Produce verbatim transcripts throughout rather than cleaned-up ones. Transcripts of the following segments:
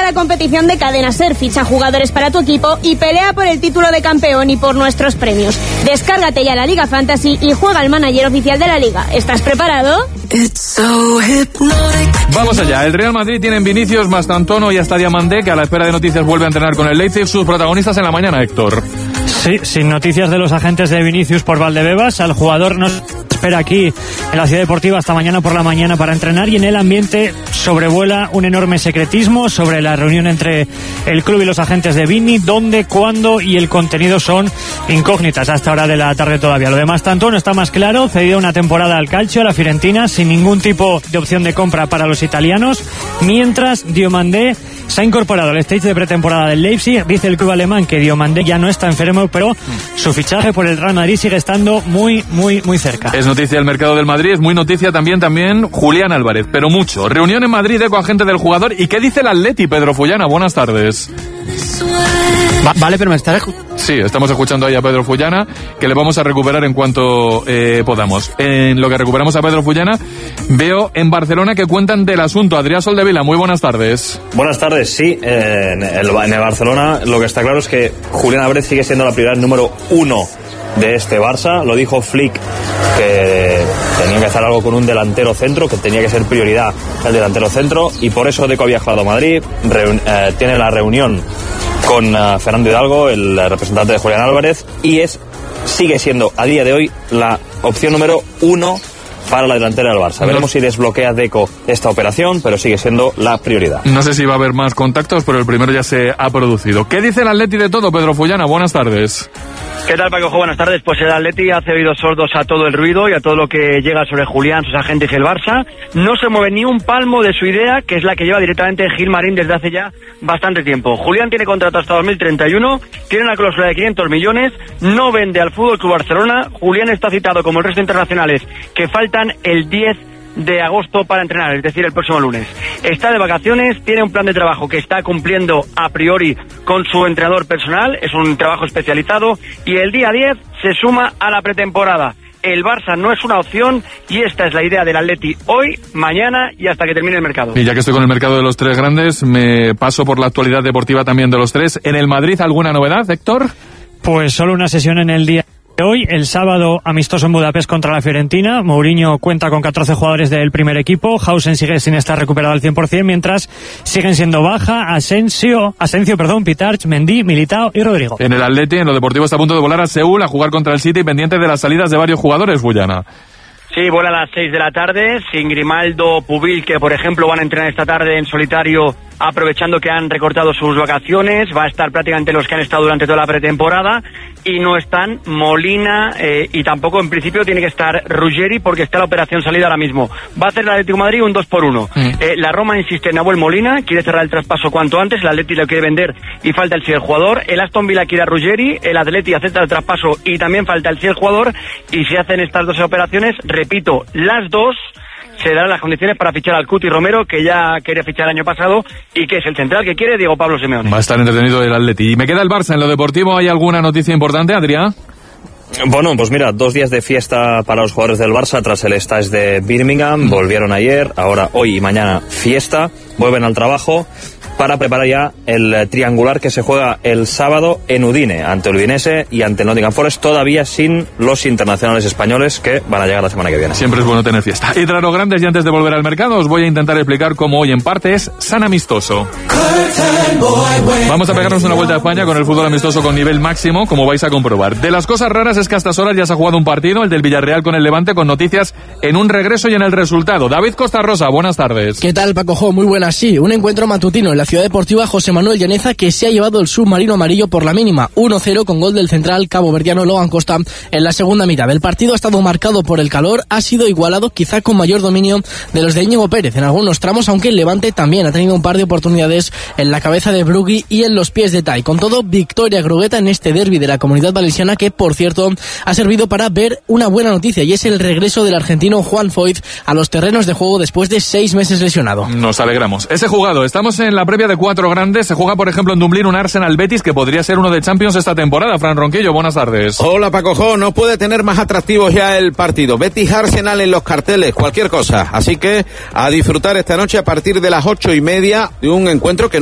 la competición de Cadena Ser, ficha jugadores para tu equipo y pelea por el título de campeón y por nuestros premios. Descárgate ya la Liga Fantasy y juega al manager oficial de la Liga. ¿Estás preparado? Vamos allá. El Real Madrid tiene en Vinicius, Mastantuono y hasta Diamandé, que a la espera de noticias vuelve a entrenar con el Leipzig. Sus protagonistas en la mañana, Héctor. Sí, sin noticias de los agentes de Vinicius por Valdebebas. Al jugador nos espera aquí en la Ciudad Deportiva hasta mañana por la mañana para entrenar, y en el ambiente sobrevuela un enorme secretismo sobre la reunión entre el club y los agentes de Vini. Dónde, cuándo y el contenido son incógnitas hasta hora de la tarde todavía. Lo demás tanto no está más claro. Cedido una temporada al Calcio, a la Fiorentina, sin ningún tipo de opción de compra para los italianos, mientras Diomandé se ha incorporado al stage de pretemporada del Leipzig. Dice el club alemán que Diomandé ya no está enfermo, pero su fichaje por el Real Madrid sigue estando muy, muy, muy cerca. Es noticia el mercado del Madrid, es muy noticia también, también Julián Álvarez, pero mucho. Reunión en Madrid, eco agente del jugador. ¿Y qué dice el Atleti, Pedro Fullana? Buenas tardes. Va, vale, pero me está escuchando. Sí, estamos escuchando ahí a Pedro Fullana, que le vamos a recuperar en cuanto eh, podamos. En lo que recuperamos a Pedro Fullana, veo en Barcelona que cuentan del asunto. Adrián Soldevila, muy buenas tardes. Buenas tardes, sí. Eh, en, el, en el Barcelona lo que está claro es que Julián Álvarez sigue siendo la prioridad número uno de este Barça. Lo dijo Flick, que tenía que hacer algo con un delantero centro, que tenía que ser prioridad el delantero centro, y por eso Deco ha viajado a Madrid, reun, eh, tiene la reunión con uh, Fernando Hidalgo, el representante de Julián Álvarez, y es sigue siendo a día de hoy la opción número uno para la delantera del Barça. Veremos si desbloquea Deco esta operación, pero sigue siendo la prioridad. No sé si va a haber más contactos, pero el primero ya se ha producido. ¿Qué dice el Atleti de todo, Pedro Fullana? Buenas tardes. ¿Qué tal, Paco? Buenas tardes. Pues el Atleti hace oídos sordos a todo el ruido y a todo lo que llega sobre Julián, sus agentes y el Barça. No se mueve ni un palmo de su idea, que es la que lleva directamente Gilmarín desde hace ya bastante tiempo. Julián tiene contrato hasta dos mil treinta y uno, tiene una cláusula de quinientos millones, no vende al Fútbol Club Barcelona. Julián está citado como el resto de internacionales que faltan el diez de agosto para entrenar, es decir, el próximo lunes. Está de vacaciones, tiene un plan de trabajo que está cumpliendo a priori con su entrenador personal, es un trabajo especializado, y el día diez se suma a la pretemporada. El Barça no es una opción y esta es la idea del Atleti hoy, mañana y hasta que termine el mercado. Y ya que estoy con el mercado de los tres grandes, me paso por la actualidad deportiva también de los tres. ¿En el Madrid alguna novedad, Héctor? Pues solo una sesión en el día hoy, el sábado amistoso en Budapest contra la Fiorentina. Mourinho cuenta con catorce jugadores del primer equipo. Hausen sigue sin estar recuperado al cien por ciento, mientras siguen siendo baja Asensio, Asensio, perdón, Pitarch, Mendy, Militao y Rodrigo. En el Atleti, en lo deportivo, está a punto de volar a Seúl a jugar contra el City, pendiente de las salidas de varios jugadores, Fullana. Sí, vuela a las seis de la tarde, sin Grimaldo, Pubil, que por ejemplo van a entrenar esta tarde en solitario, aprovechando que han recortado sus vacaciones. Va a estar prácticamente los que han estado durante toda la pretemporada, y no están Molina eh, y tampoco en principio tiene que estar Ruggeri porque está la operación salida ahora mismo. Va a hacer el Atlético de Madrid un dos por uno. Mm. Eh, la Roma insiste en Nahuel Molina, quiere cerrar el traspaso cuanto antes, el Atleti lo quiere vender y falta el sí del jugador. El Aston Villa quiere a Ruggeri, el Atleti acepta el traspaso y también falta el sí del jugador, y si hacen estas dos operaciones, repito, las dos, se darán las condiciones para fichar al Cuti Romero, que ya quería fichar el año pasado y que es el central que quiere Diego Pablo Simeone. Va a estar entretenido el Atleti. Y me queda el Barça. En lo deportivo, ¿hay alguna noticia importante, Adrián? Bueno, pues mira, dos días de fiesta para los jugadores del Barça tras el stage de Birmingham. Volvieron ayer, ahora hoy y mañana fiesta. Vuelven al trabajo para preparar ya el triangular que se juega el sábado en Udine, ante el Udinese y ante el Nottingham Forest, todavía sin los internacionales españoles que van a llegar la semana que viene. Siempre es bueno tener fiesta. Y tras lo grandes, y antes de volver al mercado, os voy a intentar explicar cómo hoy en parte es San Amistoso. Vamos a pegarnos una vuelta a España con el fútbol amistoso con nivel máximo, como vais a comprobar. De las cosas raras es que a estas horas ya se ha jugado un partido, el del Villarreal con el Levante, con noticias en un regreso y en el resultado. David Costa Rosa, buenas tardes. ¿Qué tal, Paco Jo? Muy buenas, sí. Un encuentro matutino en la Ciudad Deportiva José Manuel Llaneza, que se ha llevado el submarino amarillo por la mínima, uno cero, con gol del central caboverdiano Logan Costa en la segunda mitad. El partido ha estado marcado por el calor, ha sido igualado, quizá con mayor dominio de los de Íñigo Pérez en algunos tramos, aunque el Levante también ha tenido un par de oportunidades en la cabeza de Brugui y en los pies de Tai. Con todo, victoria grugueta en este derbi de la Comunidad Valenciana, que por cierto ha servido para ver una buena noticia, y es el regreso del argentino Juan Foyth a los terrenos de juego después de seis meses lesionado. Nos alegramos. Ese jugado, estamos en la previa de cuatro grandes. Se juega, por ejemplo, en Dublín un Arsenal Betis que podría ser uno de Champions esta temporada. Fran Ronquillo, buenas tardes. Hola, Paco Jo. No puede tener más atractivos ya el partido. Betis Arsenal en los carteles, cualquier cosa. Así que a disfrutar esta noche a partir de las ocho y media de un encuentro que nunca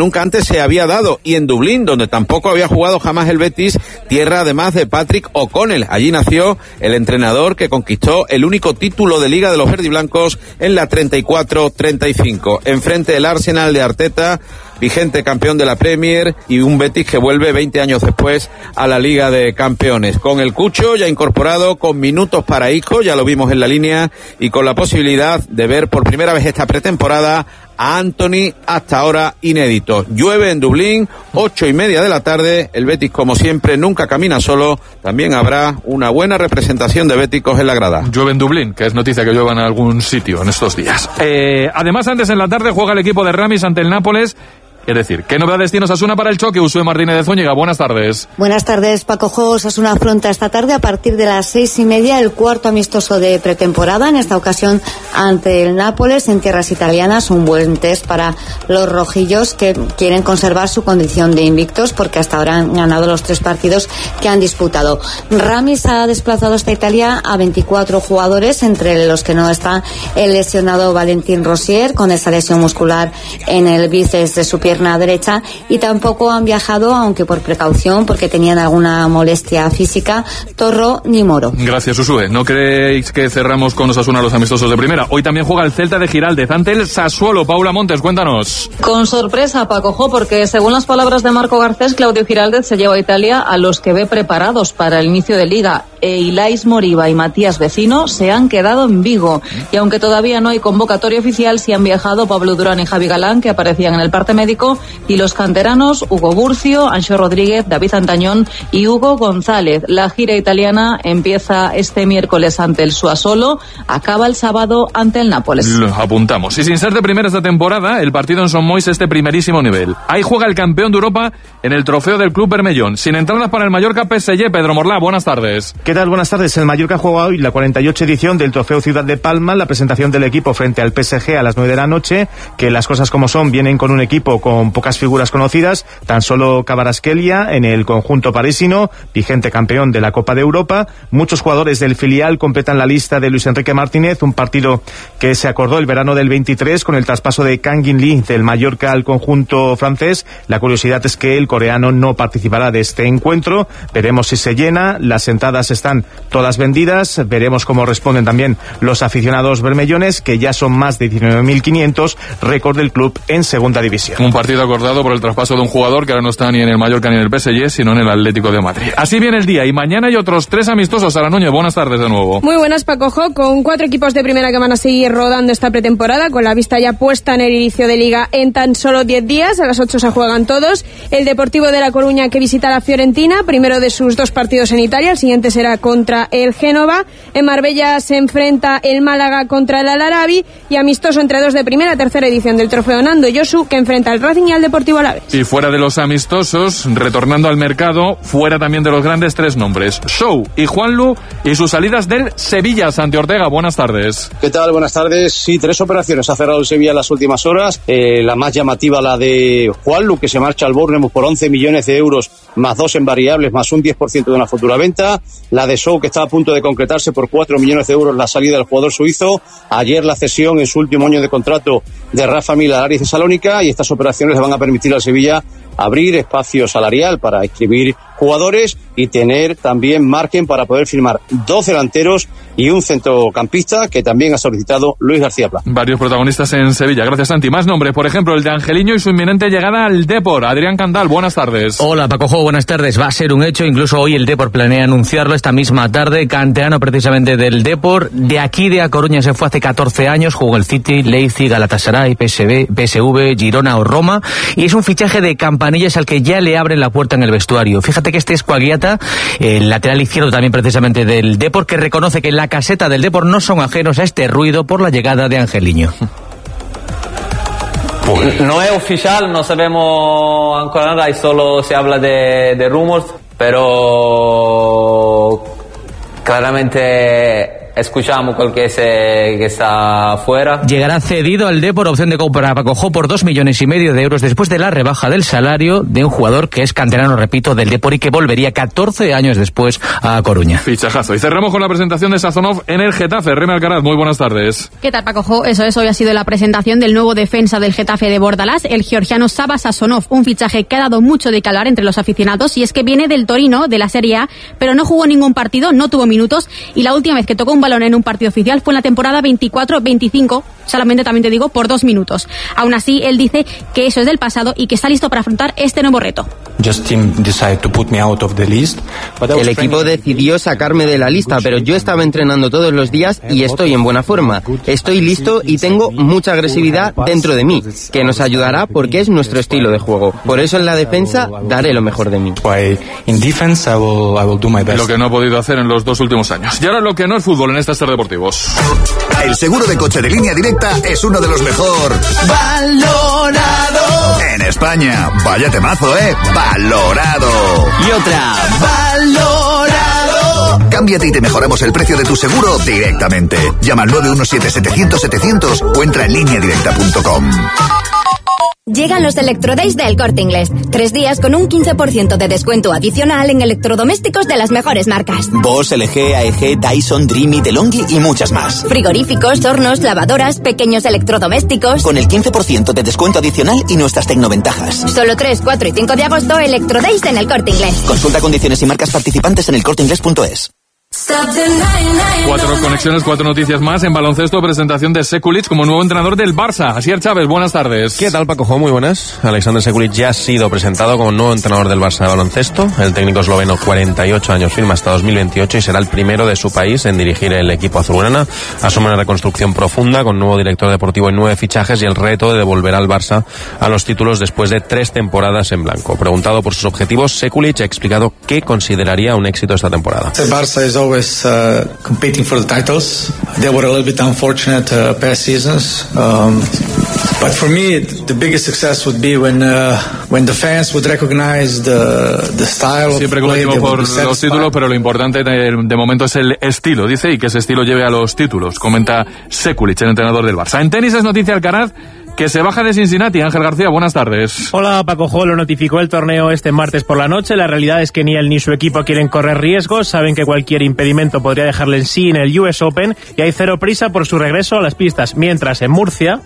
nunca antes se había dado, y en Dublín, donde tampoco había jugado jamás el Betis, tierra además de Patrick O'Connell. Allí nació el entrenador que conquistó el único título de Liga de los verdiblancos en la treinta y cuatro treinta y cinco. Enfrente del Arsenal de Arteta, vigente campeón de la Premier, y un Betis que vuelve veinte años después a la Liga de Campeones. Con el Cucho ya incorporado, con minutos para Isco, ya lo vimos en la línea, y con la posibilidad de ver por primera vez esta pretemporada a Anthony, hasta ahora inédito. Llueve en Dublín, ocho y media de la tarde. El Betis, como siempre, nunca camina solo. También habrá una buena representación de béticos en la grada. Llueve en Dublín, que es noticia que llueva en algún sitio en estos días. Eh, además, antes en la tarde juega el equipo de Ramis ante el Nápoles. Es decir, ¿qué novedades tiene Osasuna para el choque? Usue Martínez de Zúñiga, buenas tardes. Buenas tardes, Paco Jo. Osasuna afronta esta tarde a partir de las seis y media el cuarto amistoso de pretemporada, en esta ocasión ante el Nápoles en tierras italianas. Un buen test para los rojillos, que quieren conservar su condición de invictos porque hasta ahora han ganado los tres partidos que han disputado. Ramis ha desplazado hasta Italia a veinticuatro jugadores, entre los que no está el lesionado Valentín Rosier, con esa lesión muscular en el bíceps de su pierna derecha, y tampoco han viajado, aunque por precaución, porque tenían alguna molestia física, Torro ni Moro. Gracias, Usue. ¿No creéis que cerramos con Osasuna los amistosos de primera? Hoy también juega el Celta de Giraldez ante el Sassuolo. Paula Montes, cuéntanos. Con sorpresa, Paco Jo, porque según las palabras de Marco Garcés, Claudio Giraldez se lleva a Italia a los que ve preparados para el inicio de Liga. E Ilais Moriba y Matías Vecino se han quedado en Vigo, y aunque todavía no hay convocatoria oficial, sí han viajado Pablo Durán y Javi Galán, que aparecían en el parte médico, y los canteranos Hugo Burcio, Anxo Rodríguez, David Antañón y Hugo González. La gira italiana empieza este miércoles ante el Sassuolo, acaba el sábado ante el Nápoles. Lo apuntamos. Y sin ser de primera esta temporada, el partido en Son Moix es de primerísimo nivel. Ahí juega el campeón de Europa en el trofeo del Club Bermellón. Sin entradas para el Mallorca P S G, Pedro Morlá, buenas tardes. ¿Qué tal? Buenas tardes. El Mallorca juega hoy la cuarenta y ocho edición del trofeo Ciudad de Palma, la presentación del equipo frente al P S G a las nueve de la noche, que las cosas como son, vienen con un equipo con pocas figuras conocidas, tan solo Kvaratskhelia en el conjunto parisino, vigente campeón de la Copa de Europa. Muchos jugadores del filial completan la lista de Luis Enrique Martínez, un partido que se acordó el verano del veintitrés con el traspaso de Kang In Lee del Mallorca al conjunto francés. La curiosidad es que el coreano no participará de este encuentro. Veremos si se llena. Las entradas están todas vendidas. Veremos cómo responden también los aficionados bermellones, que ya son más de diecinueve mil quinientos, récord del club en segunda división. Un partido acordado por el traspaso de un jugador que ahora no está ni en el Mallorca ni en el P S G, sino en el Atlético de Madrid. Así viene el día, y mañana hay otros tres amistosos. Sara Núñez, buenas tardes de nuevo. Muy buenas, Paco Jo, con cuatro equipos de primera que van a seguir rodando esta pretemporada, con la vista ya puesta en el inicio de Liga en tan solo diez días. A las ocho se juegan todos. El Deportivo de La Coruña, que visita la Fiorentina, primero de sus dos partidos en Italia. El siguiente será contra el Génova. En Marbella se enfrenta el Málaga contra el Al-Arabi, y amistoso entre dos de primera, tercera edición del trofeo Nando Yosu, que enfrenta al Racing y al Deportivo Alavés. Y fuera de los amistosos, retornando al mercado, fuera también de los grandes, tres nombres: Show y Juanlu, y sus salidas del Sevilla. Santi Ortega, buenas tardes. ¿Qué tal? Buenas tardes. Sí, tres operaciones ha cerrado el Sevilla en las últimas horas. Eh, la más llamativa, la de Juanlu, que se marcha al Bournemouth por once millones de euros, más dos en variables, más un diez por ciento de una futura venta. La de Show, que está a punto de concretarse por cuatro millones de euros, la salida del jugador suizo. Ayer la cesión en su último año de contrato de Rafa Mil al Aris Tesalónica, y estas operaciones le van a permitir al Sevilla abrir espacio salarial para inscribir jugadores y tener también margen para poder firmar dos delanteros y un centrocampista, que también ha solicitado Luis García Plaza. Varios protagonistas en Sevilla. Gracias, Santi. Más nombres, por ejemplo, el de Angeliño y su inminente llegada al Depor. Adrián Candal, buenas tardes. Hola, Paco Jo, buenas tardes. Va a ser un hecho, incluso hoy el Depor planea anunciarlo esta misma tarde. Canteano precisamente del Depor. De aquí de A Coruña se fue hace catorce años, jugó el City, Leipzig, Galatasaray, P S V, P S V, Girona o Roma, y es un fichaje de Campanillas al que ya le abren la puerta en el vestuario. Fíjate que este es Coagliata, el lateral izquierdo también precisamente del Depor, que reconoce que en la caseta del Depor no son ajenos a este ruido por la llegada de Angeliño. No es oficial, no sabemos ancora nada, y solo se habla de, de rumors, pero claramente escuchamos cualquier que está afuera. Llegará cedido al Depor, opción de compra para Pacojó por dos millones y medio de euros después de la rebaja del salario de un jugador que es canterano, repito, del Depor y que volvería catorce años después a Coruña. Fichajazo. Y cerramos con la presentación de Sazonov en el Getafe. Remy Alcaraz, muy buenas tardes. ¿Qué tal, Pacojó? Eso es, hoy ha sido la presentación del nuevo defensa del Getafe de Bordalás, el georgiano Sava Sazonov, un fichaje que ha dado mucho de qué hablar entre los aficionados, y es que viene del Torino, de la Serie A, pero no jugó ningún partido, no tuvo minutos, y la última vez que tocó un balón en un partido oficial fue en la temporada veinticuatro veinticinco, solamente también te digo, por dos minutos. Aún así, él dice que eso es del pasado y que está listo para afrontar este nuevo reto. El equipo decidió sacarme de la lista, pero yo estaba entrenando todos los días y estoy en buena forma. Estoy listo y tengo mucha agresividad dentro de mí, que nos ayudará porque es nuestro estilo de juego. Por eso en la defensa daré lo mejor de mí. Lo que no ha podido hacer en los dos últimos años. Y ahora lo que no es fútbol en estos Ser Deportivos. El seguro de coche de Línea Directa es uno de los mejor valorado en España. Vaya temazo, ¿eh? Valorado. Y otra. Valorado. Cámbiate y te mejoramos el precio de tu seguro directamente. Llama al nueve uno siete setecientos setecientos o entra en línea directa punto com. Llegan los Electrodays del Corte Inglés. Tres días con un quince por ciento de descuento adicional en electrodomésticos de las mejores marcas. Bosch, L G, A E G, Dyson, Dreamy, DeLonghi y muchas más. Frigoríficos, hornos, lavadoras, pequeños electrodomésticos. Con el quince por ciento de descuento adicional y nuestras tecnoventajas. Solo tres, cuatro y cinco de agosto, Electrodays en el Corte Inglés. Consulta condiciones y marcas participantes en el corte inglés punto es. Cuatro conexiones, cuatro noticias más. En baloncesto, presentación de Sekulic como nuevo entrenador del Barça. Asier Chávez, buenas tardes. ¿Qué tal, Paco? Muy buenas. Alexander Sekulic ya ha sido presentado como nuevo entrenador del Barça de baloncesto. El técnico esloveno, cuarenta y ocho años, firma hasta dos mil veintiocho y será el primero de su país en dirigir el equipo azulgrana. Asume una reconstrucción profunda con nuevo director deportivo y nueve fichajes y el reto de devolver al Barça a los títulos después de tres temporadas en blanco. Preguntado por sus objetivos, Sekulic ha explicado qué consideraría un éxito esta temporada. El Barça es always uh, competing for the titles. They were a little bit unfortunate uh, past seasons. Um, but for me, the biggest success would be when uh, when the fans would recognize the the style of Siempre play. competimos por los títulos, pero lo importante de, de momento es el estilo, dice, y que ese estilo lleve a los títulos, comenta Sekulic, el entrenador del Barça. En tenis es noticia Alcaraz, que se baja de Cincinnati. Ángel García, buenas tardes. Hola, Paco Jo, lo notificó el torneo este martes por la noche. La realidad es que ni él ni su equipo quieren correr riesgos. Saben que cualquier impedimento podría dejarle en sí en el U S Open y hay cero prisa por su regreso a las pistas. Mientras en Murcia,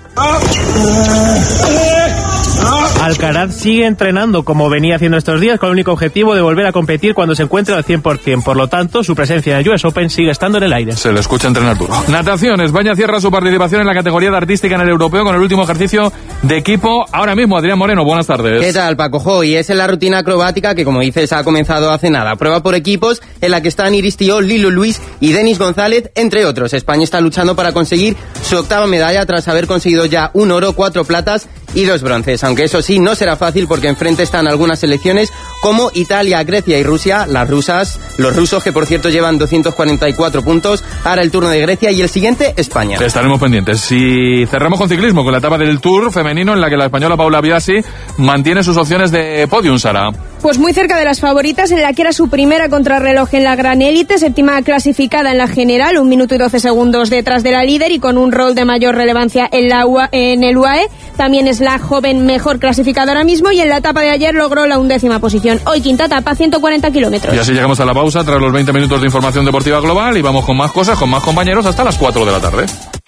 Alcaraz sigue entrenando como venía haciendo estos días con el único objetivo de volver a competir cuando se encuentre al cien por ciento. Por lo tanto, su presencia en el U S Open sigue estando en el aire. Se le escucha entrenar duro. Natación. España cierra su participación en la categoría de artística en el europeo con el último ejercicio de equipo. Ahora mismo, Adrián Moreno, buenas tardes. ¿Qué tal, Paco Jo? Y es en la rutina acrobática que, como dices, ha comenzado hace nada. Prueba por equipos en la que están Iris Tió, Lilo Luis y Denis González, entre otros. España está luchando para conseguir su octava medalla tras haber conseguido ya un oro, cuatro platas y dos bronces. Aunque eso sí, no será fácil porque enfrente están algunas selecciones como Italia, Grecia y Rusia. Las rusas, los rusos que por cierto llevan doscientos cuarenta y cuatro puntos. Ahora el turno de Grecia y el siguiente, España. Estaremos pendientes. Si cerramos con ciclismo, con la etapa del Tour femenino en la que la española Paula Biasi mantiene sus opciones de podium, Sara. Pues muy cerca de las favoritas en la que era su primera contrarreloj en la gran élite, séptima clasificada en la general, un minuto y doce segundos detrás de la líder y con un rol de mayor relevancia en, la U A E, en el U A E. También es la joven mejor clasificada ahora mismo y en la etapa de ayer logró la undécima posición. Hoy quinta etapa, ciento cuarenta kilómetros. Y así llegamos a la pausa tras los veinte minutos de información deportiva global y vamos con más cosas, con más compañeros hasta las cuatro de la tarde.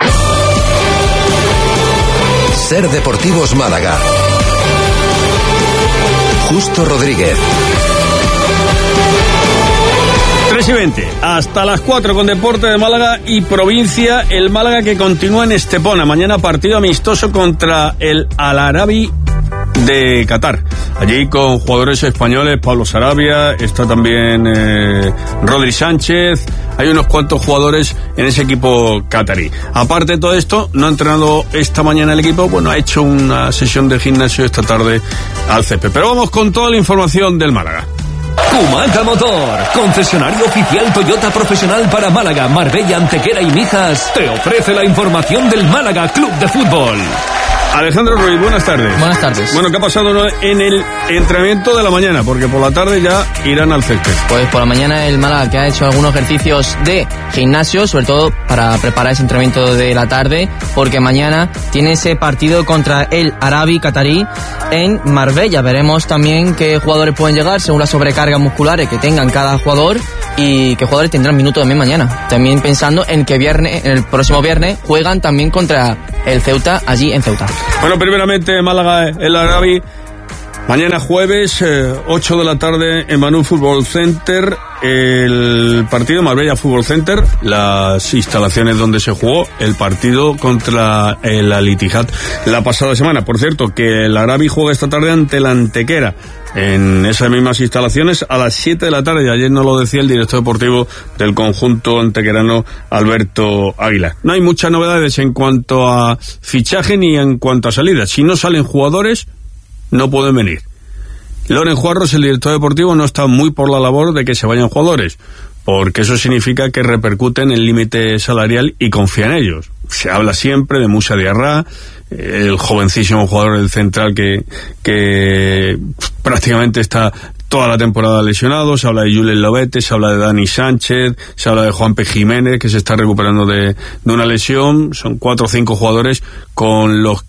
Ser Deportivos Málaga. Justo Rodríguez. tres y veinte, hasta las cuatro con Deporte de Málaga y Provincia. El Málaga que continúa en Estepona. Mañana partido amistoso contra el Al Arabi de Qatar. Allí con jugadores españoles, Pablo Sarabia, está también eh, Rodri Sánchez. Hay unos cuantos jugadores en ese equipo catarí. Aparte de todo esto, no ha entrenado esta mañana el equipo. Bueno, ha hecho una sesión de gimnasio esta tarde al césped. Pero vamos con toda la información del Málaga. Kumaca Motor, concesionario oficial Toyota profesional para Málaga, Marbella, Antequera y Mijas, te ofrece la información del Málaga Club de Fútbol. Alejandro Ruiz, buenas tardes. Buenas tardes. Bueno, ¿qué ha pasado en el entrenamiento de la mañana? Porque por la tarde ya irán al césped. Pues por la mañana el Málaga, que ha hecho algunos ejercicios de gimnasio, sobre todo para preparar ese entrenamiento de la tarde, porque mañana tiene ese partido contra el Arabi Qatarí en Marbella. Veremos también qué jugadores pueden llegar según las sobrecargas musculares que tengan cada jugador y qué jugadores tendrán minutos también mañana. También pensando en que viernes, en el próximo viernes juegan también contra el Ceuta allí en Ceuta. Bueno, primeramente Málaga, el Arabi, mañana jueves, eh, ocho de la tarde en Manu Fútbol Center, el partido Marbella Fútbol Center, las instalaciones donde se jugó el partido contra el Al Ittihad la pasada semana. Por cierto, que el Arabi juega esta tarde ante la Antequera, en esas mismas instalaciones a las siete de la tarde. Ayer nos lo decía el director deportivo del conjunto antequerano, Alberto Águila. No hay muchas novedades en cuanto a fichaje ni en cuanto a salidas. Si no salen jugadores, no pueden venir. Loren Juarros, el director deportivo, no está muy por la labor de que se vayan jugadores, porque eso significa que repercuten en el límite salarial y confía en ellos. Se habla siempre de Musa Diarra, el jovencísimo jugador del Central que, que prácticamente está toda la temporada lesionado. Se habla de Julen Lobete, se habla de Dani Sánchez, se habla de Juanpe Jiménez, que se está recuperando de, de una lesión. Son cuatro o cinco jugadores con los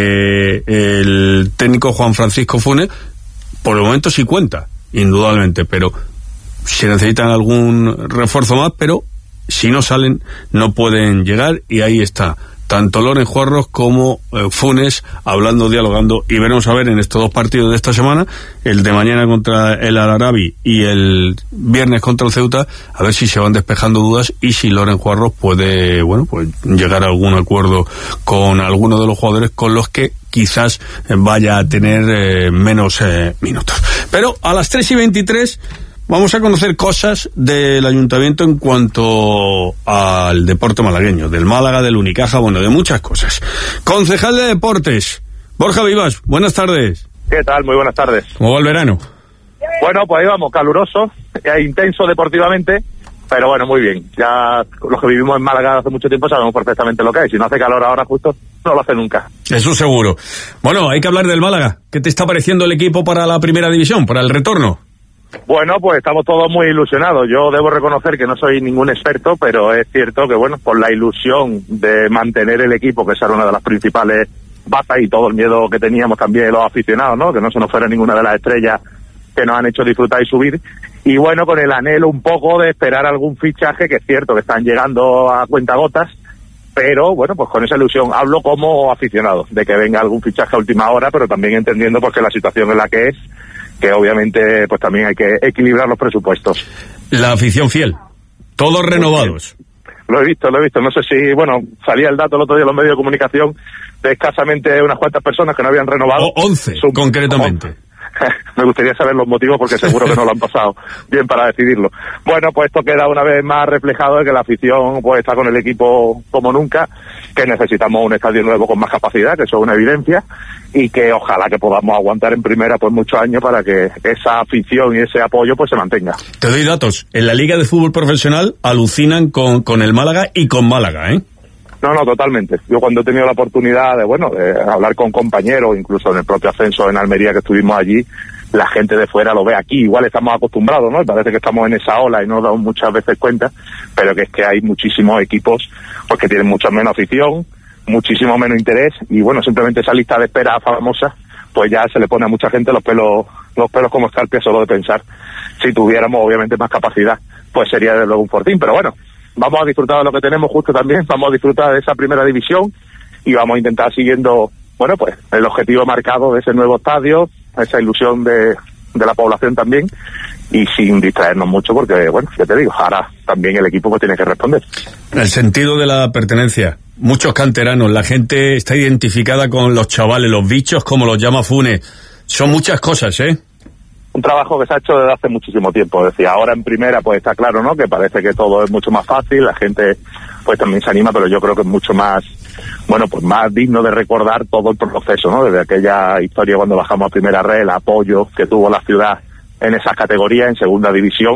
que el técnico Juan Francisco Funes por el momento sí cuenta, indudablemente, pero si necesitan algún refuerzo más, pero si no salen no pueden llegar, y ahí está tanto Loren Juarros como eh, Funes hablando, dialogando, y veremos a ver en estos dos partidos de esta semana, el de mañana contra el Al Arabi y el viernes contra el Ceuta, a ver si se van despejando dudas y si Loren Juarros puede, bueno, pues llegar a algún acuerdo con alguno de los jugadores con los que quizás vaya a tener eh, menos eh, minutos. Pero a las tres y veintitrés vamos a conocer cosas del ayuntamiento en cuanto al deporte malagueño, del Málaga, del Unicaja, bueno, de muchas cosas. Concejal de Deportes, Borja Vivas, buenas tardes. ¿Qué tal? Muy buenas tardes. ¿Cómo va el verano? Bueno, pues ahí vamos, caluroso, intenso deportivamente, pero bueno, muy bien. Ya los que vivimos en Málaga hace mucho tiempo sabemos perfectamente lo que es. Si no hace calor ahora justo, no lo hace nunca. Eso seguro. Bueno, hay que hablar del Málaga. ¿Qué te está pareciendo el equipo para la primera división, para el retorno? Bueno, pues estamos todos muy ilusionados. Yo debo reconocer que no soy ningún experto, pero es cierto que, bueno, por la ilusión de mantener el equipo, que esa era una de las principales batas, y todo el miedo que teníamos también los aficionados, ¿no? Que no se nos fuera ninguna de las estrellas que nos han hecho disfrutar y subir. Y bueno, con el anhelo un poco de esperar algún fichaje, que es cierto que están llegando a cuentagotas, pero bueno, pues con esa ilusión hablo como aficionado, de que venga algún fichaje a última hora, pero también entendiendo pues que la situación es la que es, que obviamente pues también hay que equilibrar los presupuestos. La afición fiel, todos renovados. Lo he visto, lo he visto. No sé si, bueno, salía el dato el otro día en los medios de comunicación de escasamente unas cuantas personas que no habían renovado. O once, Sub- concretamente. once. Me gustaría saber los motivos, porque seguro que no lo han pasado bien para decidirlo. Bueno, pues esto queda una vez más reflejado de que la afición pues está con el equipo como nunca, que necesitamos un estadio nuevo con más capacidad, que eso es una evidencia, y que ojalá que podamos aguantar en primera pues muchos años para que esa afición y ese apoyo pues se mantenga. Te doy datos. En la Liga de Fútbol Profesional alucinan con, con el Málaga y con Málaga, ¿eh? No, no, totalmente. Yo cuando he tenido la oportunidad de, bueno, de hablar con compañeros, incluso en el propio ascenso en Almería que estuvimos allí, la gente de fuera lo ve aquí. Igual estamos acostumbrados, ¿no? Parece que estamos en esa ola y no nos damos muchas veces cuenta, pero que es que hay muchísimos equipos pues que tienen mucha menos afición, muchísimo menos interés, y bueno, simplemente esa lista de espera famosa, pues ya se le pone a mucha gente los pelos, los pelos como escarpia solo de pensar. Si tuviéramos obviamente más capacidad, pues sería de luego un fortín, pero bueno, vamos a disfrutar de lo que tenemos justo también, vamos a disfrutar de esa primera división y vamos a intentar siguiendo, bueno, pues el objetivo marcado de ese nuevo estadio, esa ilusión de, de la población también, y sin distraernos mucho porque, bueno, ya te digo, ahora también el equipo pues tiene que responder. El sentido de la pertenencia, muchos canteranos, la gente está identificada con los chavales, los bichos como los llama Funes, son muchas cosas, ¿eh? Un trabajo que se ha hecho desde hace muchísimo tiempo. Decía, ahora en primera pues está claro, ¿no? Que parece que todo es mucho más fácil, la gente pues también se anima, pero yo creo que es mucho más, bueno, pues más digno de recordar todo el proceso, ¿no? Desde aquella historia cuando bajamos a primera red, el apoyo que tuvo la ciudad en esas categorías, en segunda división,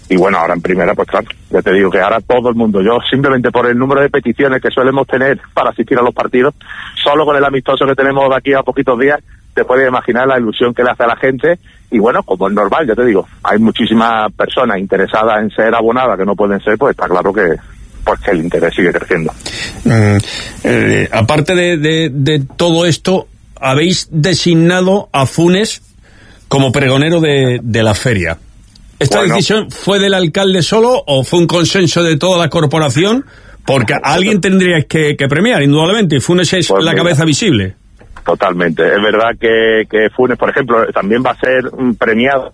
y bueno, ahora en primera, pues claro, ya te digo que ahora todo el mundo, yo simplemente por el número de peticiones que solemos tener para asistir a los partidos, solo con el amistoso que tenemos de aquí a poquitos días, te puedes imaginar la ilusión que le hace a la gente. Y bueno, como es normal, ya te digo, hay muchísimas personas interesadas en ser abonadas que no pueden ser, pues está claro que pues que el interés sigue creciendo. Mm, eh, aparte de, de, de todo esto, habéis designado a Funes como pregonero de, de la feria. ¿Esta bueno, decisión fue del alcalde solo o fue un consenso de toda la corporación? Porque a alguien tendríais que, que premiar, indudablemente, y Funes es pues la mira, cabeza visible. Totalmente. Es verdad que, que Funes, por ejemplo, también va a ser premiado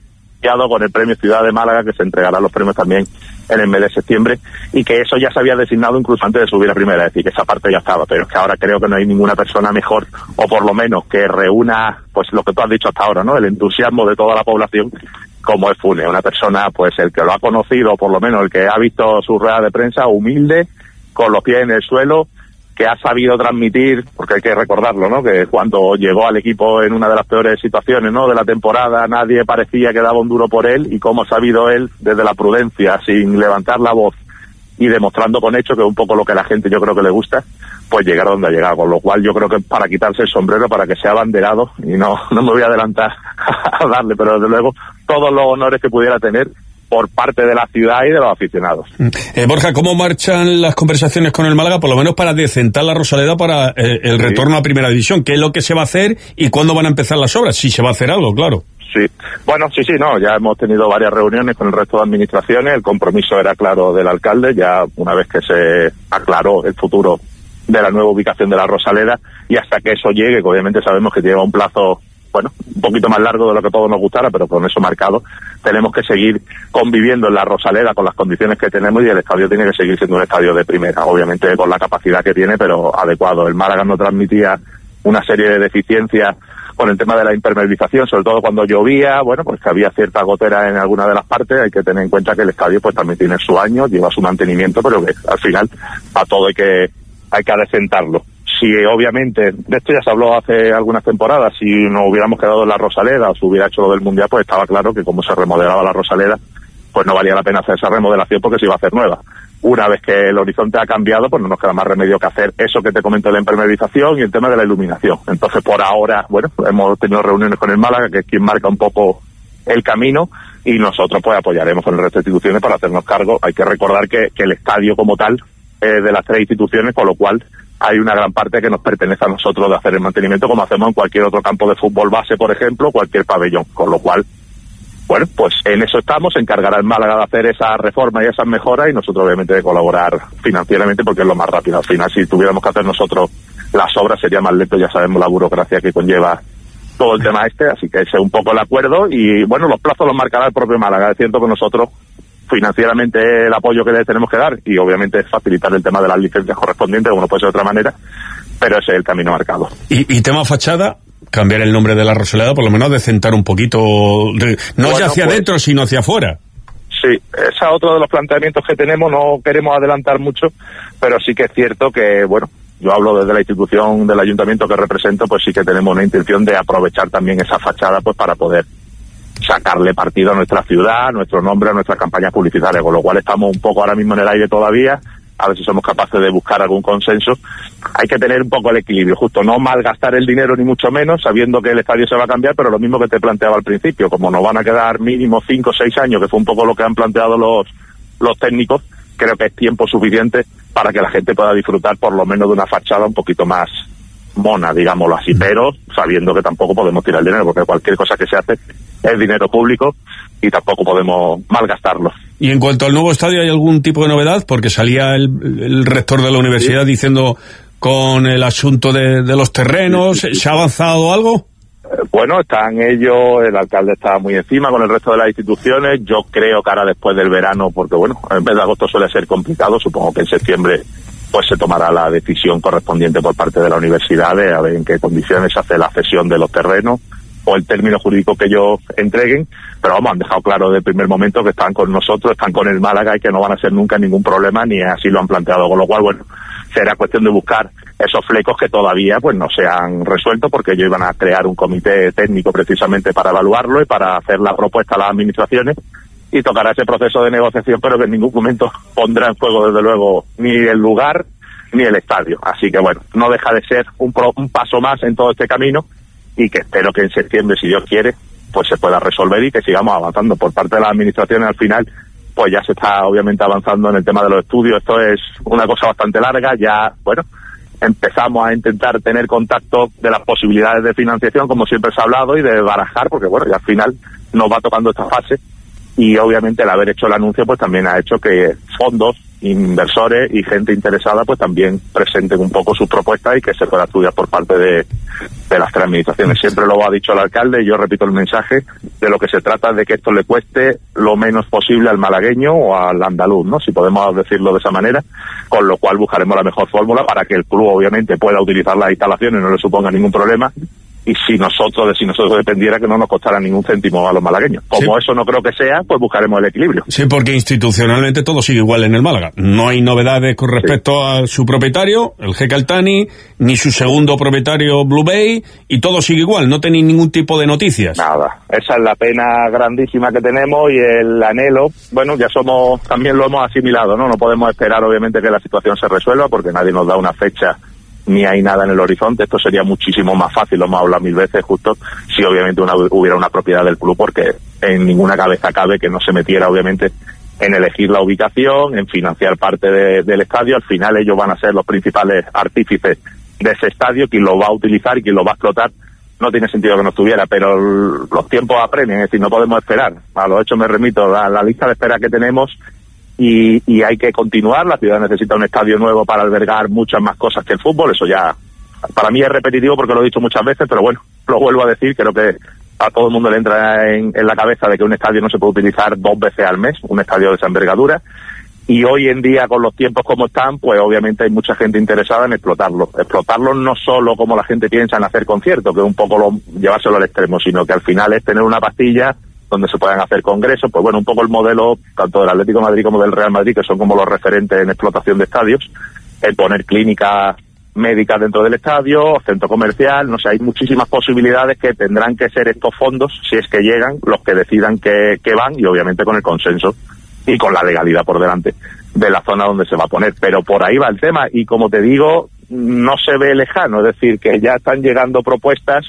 con el premio Ciudad de Málaga, que se entregará los premios también en el mes de septiembre, y que eso ya se había designado incluso antes de subir a primera, es decir, que esa parte ya estaba, pero es que ahora creo que no hay ninguna persona mejor, o por lo menos que reúna, pues lo que tú has dicho hasta ahora, ¿no? El entusiasmo de toda la población, como es Funes, una persona, pues el que lo ha conocido, o por lo menos el que ha visto su rueda de prensa, humilde, con los pies en el suelo, que ha sabido transmitir, porque hay que recordarlo, ¿no? Que cuando llegó al equipo en una de las peores situaciones, ¿no? De la temporada, nadie parecía que daba un duro por él, y cómo ha sabido él, desde la prudencia, sin levantar la voz y demostrando con hechos, que es un poco lo que a la gente yo creo que le gusta, pues llegar donde ha llegado. Con lo cual yo creo que para quitarse el sombrero, para que sea abanderado, y no, no me voy a adelantar a darle, pero desde luego todos los honores que pudiera tener por parte de la ciudad y de los aficionados. Eh, Borja, ¿cómo marchan las conversaciones con el Málaga, por lo menos para decentar la Rosaleda para eh, el sí. retorno a Primera División? ¿Qué es lo que se va a hacer y cuándo van a empezar las obras? Si se va a hacer algo, claro. Sí, bueno, sí, sí, no, ya hemos tenido varias reuniones con el resto de administraciones, el compromiso era claro del alcalde, ya una vez que se aclaró el futuro de la nueva ubicación de la Rosaleda, y hasta que eso llegue, que obviamente sabemos que lleva un plazo, bueno, un poquito más largo de lo que todos nos gustara, pero con eso marcado, tenemos que seguir conviviendo en la Rosaleda con las condiciones que tenemos, y el estadio tiene que seguir siendo un estadio de primera, obviamente con la capacidad que tiene, pero adecuado. El Málaga no transmitía una serie de deficiencias con el tema de la impermeabilización, sobre todo cuando llovía, bueno, pues que había cierta gotera en alguna de las partes. Hay que tener en cuenta que el estadio pues también tiene su año, lleva su mantenimiento, pero que al final a todo hay que hay que adecentarlo. Si obviamente, de esto ya se habló hace algunas temporadas, si nos hubiéramos quedado en la Rosaleda o se hubiera hecho lo del Mundial, pues estaba claro que como se remodelaba la Rosaleda, pues no valía la pena hacer esa remodelación porque se iba a hacer nueva. Una vez que el horizonte ha cambiado, pues no nos queda más remedio que hacer eso que te comento de la impermeabilización y el tema de la iluminación. Entonces, por ahora, bueno, hemos tenido reuniones con el Málaga, que es quien marca un poco el camino, y nosotros pues apoyaremos con el resto de instituciones para hacernos cargo. Hay que recordar que, que el estadio como tal es de las tres instituciones, con lo cual hay una gran parte que nos pertenece a nosotros de hacer el mantenimiento, como hacemos en cualquier otro campo de fútbol base, por ejemplo, cualquier pabellón, con lo cual, bueno, pues en eso estamos, se encargará el Málaga de hacer esa reforma y esas mejoras, y nosotros obviamente de colaborar financieramente porque es lo más rápido. Al final, si tuviéramos que hacer nosotros las obras sería más lento, ya sabemos la burocracia que conlleva todo el tema este, así que ese es un poco el acuerdo, y bueno, los plazos los marcará el propio Málaga. Es cierto que nosotros financieramente el apoyo que le tenemos que dar, y obviamente facilitar el tema de las licencias correspondientes, como no puede ser de otra manera, pero ese es el camino marcado. ¿Y, y tema fachada? Cambiar el nombre de la Rosaleda, por lo menos decentar un poquito, de, no bueno, ya hacia pues, adentro, sino hacia afuera. Sí, ese es otro de los planteamientos que tenemos, no queremos adelantar mucho, pero sí que es cierto que, bueno, yo hablo desde la institución del ayuntamiento que represento, pues sí que tenemos una intención de aprovechar también esa fachada pues para poder sacarle partido a nuestra ciudad, a nuestro nombre, a nuestras campañas publicitarias, con lo cual estamos un poco ahora mismo en el aire todavía, a ver si somos capaces de buscar algún consenso. Hay que tener un poco el equilibrio, justo no malgastar el dinero ni mucho menos, sabiendo que el estadio se va a cambiar, pero lo mismo que te planteaba al principio, como nos van a quedar mínimo cinco o seis años, que fue un poco lo que han planteado los, los técnicos, creo que es tiempo suficiente para que la gente pueda disfrutar por lo menos de una fachada un poquito más mona, digámoslo así, pero sabiendo que tampoco podemos tirar el dinero, porque cualquier cosa que se hace es dinero público y tampoco podemos malgastarlo. Y en cuanto al nuevo estadio, ¿hay algún tipo de novedad? Porque salía el, el rector de la universidad sí. diciendo con el asunto de, de los terrenos, sí, sí, sí. ¿se ha avanzado algo? Eh, bueno, están ellos, el alcalde está muy encima con el resto de las instituciones. Yo creo que ahora después del verano, porque bueno, en vez de agosto suele ser complicado, supongo que en septiembre pues se tomará la decisión correspondiente por parte de la universidad de a ver en qué condiciones se hace la cesión de los terrenos o el término jurídico que ellos entreguen, pero vamos, han dejado claro desde el primer momento que están con nosotros, están con el Málaga y que no van a ser nunca ningún problema, ni así lo han planteado, con lo cual, bueno, será cuestión de buscar esos flecos que todavía pues no se han resuelto, porque ellos iban a crear un comité técnico precisamente para evaluarlo y para hacer la propuesta a las administraciones, y tocará ese proceso de negociación, pero que en ningún momento pondrá en juego, desde luego, ni el lugar ni el estadio. Así que bueno, no deja de ser un, pro, un paso más en todo este camino, y que espero que en septiembre, si Dios quiere, pues se pueda resolver y que sigamos avanzando. Por parte de las administraciones, al final, pues ya se está obviamente avanzando en el tema de los estudios. Esto es una cosa bastante larga. Ya, bueno, empezamos a intentar tener contacto de las posibilidades de financiación, como siempre se ha hablado, y de barajar, porque bueno, ya al final nos va tocando esta fase, y obviamente el haber hecho el anuncio pues también ha hecho que fondos, inversores y gente interesada pues también presenten un poco sus propuestas y que se pueda estudiar por parte de, de las tres administraciones. Siempre lo ha dicho el alcalde, y yo repito el mensaje, de lo que se trata de que esto le cueste lo menos posible al malagueño o al andaluz, ¿no? Si podemos decirlo de esa manera, con lo cual buscaremos la mejor fórmula para que el club obviamente pueda utilizar las instalaciones, no le suponga ningún problema, y si nosotros, de si nosotros dependiera, que no nos costara ningún céntimo a los malagueños. Como sí. Eso no creo que sea, pues buscaremos el equilibrio. Sí, porque institucionalmente todo sigue igual en el Málaga. No hay novedades con respecto sí. a su propietario, el Jeque Altani, ni su segundo propietario, Blue Bay, y todo sigue igual, no tenéis ningún tipo de noticias. Nada, esa es la pena grandísima que tenemos, y el anhelo, bueno, ya somos, también lo hemos asimilado, ¿no? No podemos esperar, obviamente, que la situación se resuelva, porque nadie nos da una fecha ni hay nada en el horizonte. Esto sería muchísimo más fácil, lo hemos hablado mil veces, justo si obviamente una, hubiera una propiedad del club, porque en ninguna cabeza cabe que no se metiera obviamente en elegir la ubicación, en financiar parte de, del estadio. Al final ellos van a ser los principales artífices de ese estadio, quien lo va a utilizar y quien lo va a explotar. No tiene sentido que no estuviera, pero los tiempos apremian, es decir, no podemos esperar. A los hechos me remito, a la lista de espera que tenemos, Y, y hay que continuar. La ciudad necesita un estadio nuevo para albergar muchas más cosas que el fútbol. Eso ya, para mí es repetitivo porque lo he dicho muchas veces, pero bueno, lo vuelvo a decir. Creo que a todo el mundo le entra en, en la cabeza de que un estadio no se puede utilizar dos veces al mes, un estadio de esa envergadura. Y hoy en día, con los tiempos como están, pues obviamente hay mucha gente interesada en explotarlo. Explotarlo no solo como la gente piensa en hacer conciertos, que es un poco lo, llevárselo al extremo, sino que al final es tener una pastilla donde se puedan hacer congresos. Pues bueno, un poco el modelo tanto del Atlético de Madrid como del Real Madrid, que son como los referentes en explotación de estadios, el poner clínicas médicas dentro del estadio, centro comercial, no sé, hay muchísimas posibilidades que tendrán que ser estos fondos, si es que llegan, los que decidan que, que van, y obviamente con el consenso y con la legalidad por delante de la zona donde se va a poner. Pero por ahí va el tema, y como te digo, no se ve lejano, es decir, que ya están llegando propuestas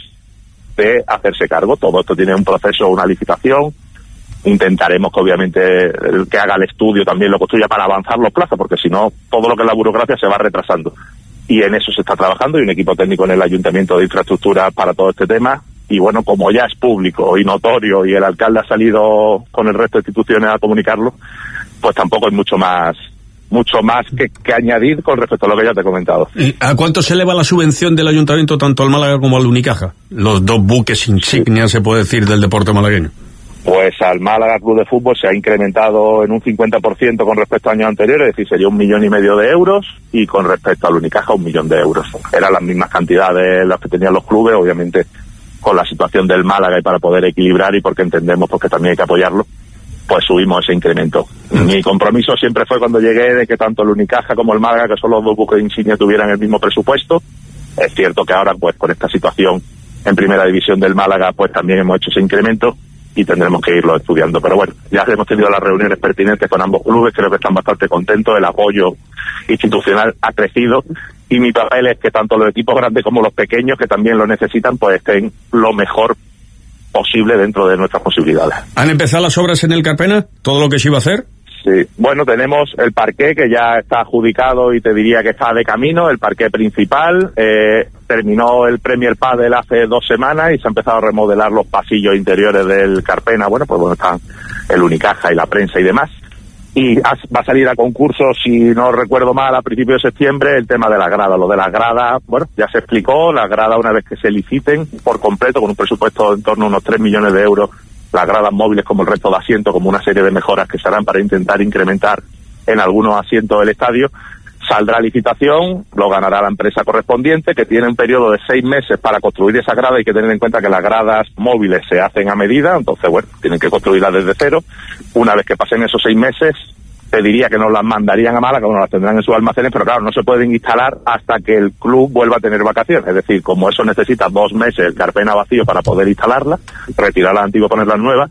de hacerse cargo. Todo esto tiene un proceso, una licitación. Intentaremos que obviamente el que haga el estudio también lo construya para avanzar los plazos, porque si no, todo lo que es la burocracia se va retrasando. Y en eso se está trabajando, y un equipo técnico en el Ayuntamiento de Infraestructura para todo este tema. Y bueno, como ya es público y notorio, y el alcalde ha salido con el resto de instituciones a comunicarlo, pues tampoco hay mucho más mucho más que, que añadir con respecto a lo que ya te he comentado. ¿Y a cuánto se eleva la subvención del Ayuntamiento tanto al Málaga como al Unicaja? Los dos buques insignia, se puede decir, del deporte malagueño. Pues al Málaga Club de Fútbol se ha incrementado en un cincuenta por ciento con respecto a años anteriores, es decir, sería un millón y medio de euros, y con respecto al Unicaja un millón de euros. Eran las mismas cantidades las que tenían los clubes, obviamente con la situación del Málaga y para poder equilibrar, y porque entendemos porque también hay que apoyarlo, pues subimos ese incremento. Mi compromiso siempre fue, cuando llegué, de que tanto el Unicaja como el Málaga, que son los dos buques insignia, tuvieran el mismo presupuesto. Es cierto que ahora, pues con esta situación en primera división del Málaga, pues también hemos hecho ese incremento, y tendremos que irlo estudiando. Pero bueno, ya hemos tenido las reuniones pertinentes con ambos clubes, creo que están bastante contentos, el apoyo institucional ha crecido, y mi papel es que tanto los equipos grandes como los pequeños, que también lo necesitan, pues estén lo mejor posible dentro de nuestras posibilidades. ¿Han empezado las obras en el Carpena? ¿Todo lo que se iba a hacer? Sí, bueno, tenemos el parqué, que ya está adjudicado y te diría que está de camino, el parqué principal. Eh, terminó el Premier Padel hace dos semanas y se ha empezado a remodelar los pasillos interiores del Carpena. Bueno, pues bueno, están el Unicaja y la prensa y demás. Y va a salir a concurso, si no recuerdo mal, a principios de septiembre, el tema de la grada. Lo de las gradas, bueno, ya se explicó, la grada, una vez que se liciten por completo, con un presupuesto en torno a unos tres millones de euros, las gradas móviles como el resto de asientos, como una serie de mejoras que se harán para intentar incrementar en algunos asientos del estadio, saldrá a licitación, lo ganará la empresa correspondiente, que tiene un periodo de seis meses para construir esa grada. Hay que tener en cuenta que las gradas móviles se hacen a medida, entonces bueno, tienen que construirlas desde cero. Una vez que pasen esos seis meses, te diría que nos las mandarían a Málaga, o nos las tendrán en sus almacenes, pero claro, no se pueden instalar hasta que el club vuelva a tener vacaciones. Es decir, como eso necesita dos meses el Carpena vacío para poder instalarla, retirar la antigua, poner las nuevas,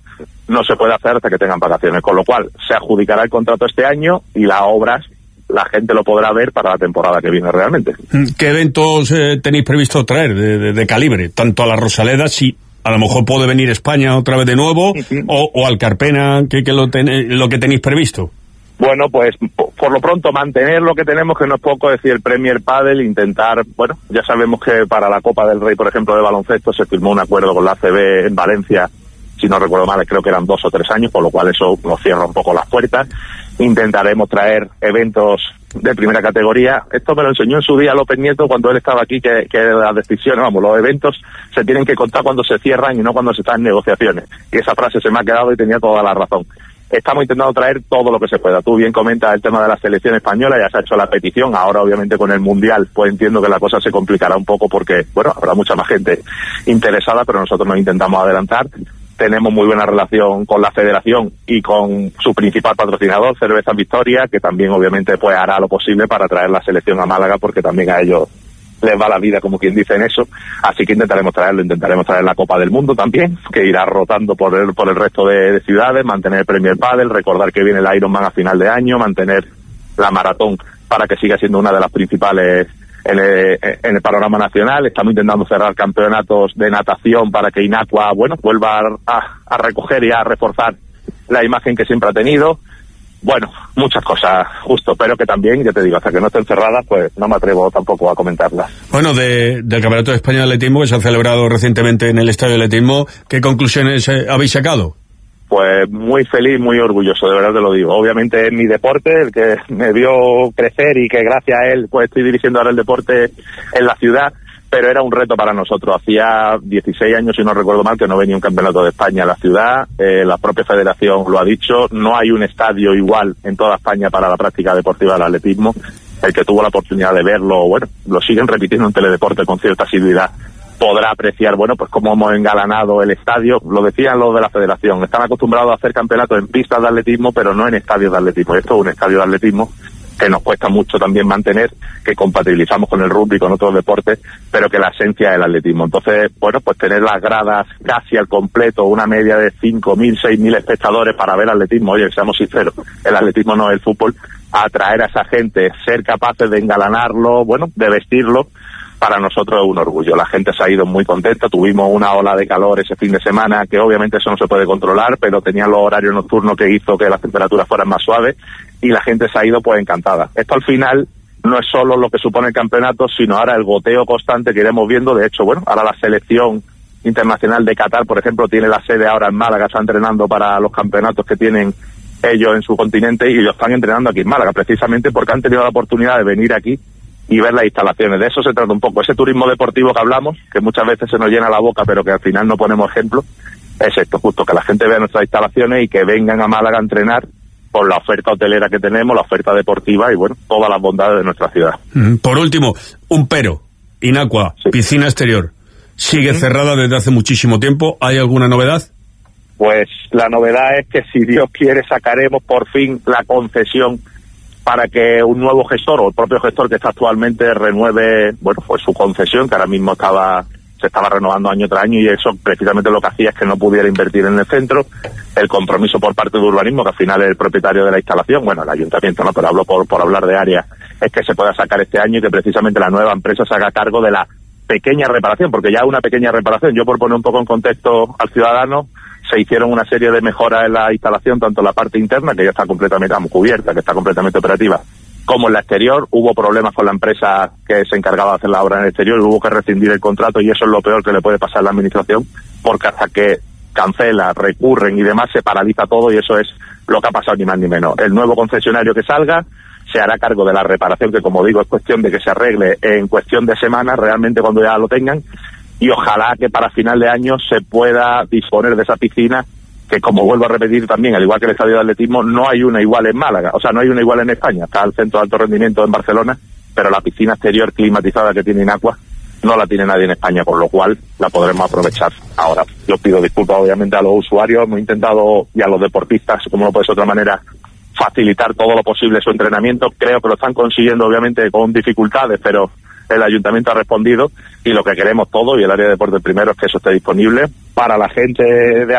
no se puede hacer hasta que tengan vacaciones, con lo cual se adjudicará el contrato este año y las obras la gente lo podrá ver para la temporada que viene realmente. ¿Qué eventos eh, tenéis previsto traer de, de, de calibre? Tanto a la Rosaleda, si a lo mejor puede venir España otra vez de nuevo, uh-huh. o, o al Carpena, que, que lo, ten, lo que tenéis previsto. Bueno, pues por lo pronto mantener lo que tenemos, que no es poco, es decir, el Premier Padel, intentar, bueno, ya sabemos que para la Copa del Rey, por ejemplo, de baloncesto, se firmó un acuerdo con la A C B en Valencia, si no recuerdo mal, creo que eran dos o tres años, por lo cual eso nos cierra un poco las puertas. Intentaremos traer eventos de primera categoría. Esto me lo enseñó en su día López Nieto cuando él estaba aquí, que, que las decisiones, vamos, los eventos se tienen que contar cuando se cierran y no cuando se están en negociaciones. Y esa frase se me ha quedado y tenía toda la razón. Estamos intentando traer todo lo que se pueda. Tú bien comentas el tema de la selección española, ya se ha hecho la petición. Ahora, obviamente, con el Mundial, pues entiendo que la cosa se complicará un poco porque, bueno, habrá mucha más gente interesada, pero nosotros nos intentamos adelantar. Tenemos muy buena relación con la federación y con su principal patrocinador, Cervezas Victoria, que también, obviamente, pues hará lo posible para traer la selección a Málaga, porque también a ellos les va la vida, como quien dice en eso, así que intentaremos traerlo, intentaremos traer la Copa del Mundo también, que irá rotando por el, por el resto de, de ciudades, mantener el Premier Padel, recordar que viene el Ironman a final de año, mantener la maratón para que siga siendo una de las principales en el, en el panorama nacional. Estamos intentando cerrar campeonatos de natación para que Inacua, bueno, vuelva a, a recoger y a reforzar la imagen que siempre ha tenido. Bueno, muchas cosas, justo, pero que también, ya te digo, hasta que no estén cerradas, pues no me atrevo tampoco a comentarlas. Bueno, de, del Campeonato de España de Atletismo, que se ha celebrado recientemente en el Estadio de Atletismo, ¿qué conclusiones eh, habéis sacado? Pues muy feliz, muy orgulloso, de verdad te lo digo. Obviamente es mi deporte, el que me vio crecer y que gracias a él pues estoy dirigiendo ahora el deporte en la ciudad, pero era un reto para nosotros. Hacía dieciséis años, si no recuerdo mal, que no venía un campeonato de España a la ciudad. Eh, la propia federación lo ha dicho, no hay un estadio igual en toda España para la práctica deportiva del atletismo. El que tuvo la oportunidad de verlo, bueno, lo siguen repitiendo en Teledeporte con cierta asiduidad, podrá apreciar, bueno, pues cómo hemos engalanado el estadio. Lo decían los de la federación, están acostumbrados a hacer campeonatos en pistas de atletismo, pero no en estadios de atletismo. Esto es un estadio de atletismo que nos cuesta mucho también mantener, que compatibilizamos con el rugby y con otros deportes, pero que la esencia es el atletismo. Entonces, bueno, pues tener las gradas casi al completo, una media de cinco mil, seis mil espectadores para ver atletismo, oye, seamos sinceros, el atletismo no es el fútbol, atraer a esa gente, ser capaces de engalanarlo, bueno, de vestirlo, para nosotros es un orgullo. La gente se ha ido muy contenta, tuvimos una ola de calor ese fin de semana, que obviamente eso no se puede controlar, pero tenía los horarios nocturnos que hizo que las temperaturas fueran más suaves, y la gente se ha ido pues encantada. Esto al final no es solo lo que supone el campeonato, sino ahora el goteo constante que iremos viendo. De hecho, bueno, ahora la selección internacional de Qatar, por ejemplo, tiene la sede ahora en Málaga, está entrenando para los campeonatos que tienen ellos en su continente, y ellos están entrenando aquí en Málaga, precisamente porque han tenido la oportunidad de venir aquí y ver las instalaciones. De eso se trata un poco, ese turismo deportivo que hablamos, que muchas veces se nos llena la boca, pero que al final no ponemos ejemplo, es esto, justo, que la gente vea nuestras instalaciones y que vengan a Málaga a entrenar por la oferta hotelera que tenemos, la oferta deportiva y, bueno, todas las bondades de nuestra ciudad. Por último, un pero, Inacua, sí. Piscina exterior, sigue ¿Sí? cerrada desde hace muchísimo tiempo. ¿Hay alguna novedad? Pues la novedad es que, si Dios quiere, sacaremos por fin la concesión para que un nuevo gestor, o el propio gestor que está actualmente, renueve, bueno, pues su concesión, que ahora mismo estaba se estaba renovando año tras año, y eso precisamente lo que hacía es que no pudiera invertir en el centro. El compromiso por parte de urbanismo, que al final es el propietario de la instalación, bueno, el ayuntamiento, no, pero hablo por, por hablar de área, es que se pueda sacar este año y que precisamente la nueva empresa se haga cargo de la pequeña reparación, porque ya una pequeña reparación, yo por poner un poco en contexto al ciudadano, se hicieron una serie de mejoras en la instalación, tanto en la parte interna, que ya está completamente vamos, cubierta, que está completamente operativa, como en la exterior. Hubo problemas con la empresa que se encargaba de hacer la obra en el exterior, hubo que rescindir el contrato, y eso es lo peor que le puede pasar a la administración, porque hasta que cancela, recurren y demás, se paraliza todo, y eso es lo que ha pasado, ni más ni menos. El nuevo concesionario que salga se hará cargo de la reparación, que, como digo, es cuestión de que se arregle en cuestión de semanas, realmente, cuando ya lo tengan, y ojalá que para final de año se pueda disponer de esa piscina, que, como vuelvo a repetir también, al igual que el estadio de atletismo, no hay una igual en Málaga, o sea, no hay una igual en España. Está el centro de alto rendimiento en Barcelona, pero la piscina exterior climatizada que tiene Inacua no la tiene nadie en España, por lo cual la podremos aprovechar ahora. Yo pido disculpas, obviamente, a los usuarios, hemos intentado, y a los deportistas, como no puede ser de otra manera, facilitar todo lo posible su entrenamiento. Creo que lo están consiguiendo, obviamente, con dificultades, pero el ayuntamiento ha respondido, y lo que queremos todo, y el área de deporte primero, es que eso esté disponible para la gente de a pie,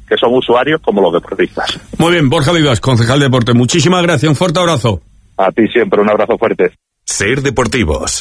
que son usuarios como los deportistas. Muy bien, Borja Vivas, concejal de deporte, muchísimas gracias, un fuerte abrazo. A ti siempre, un abrazo fuerte. Ser Deportivos.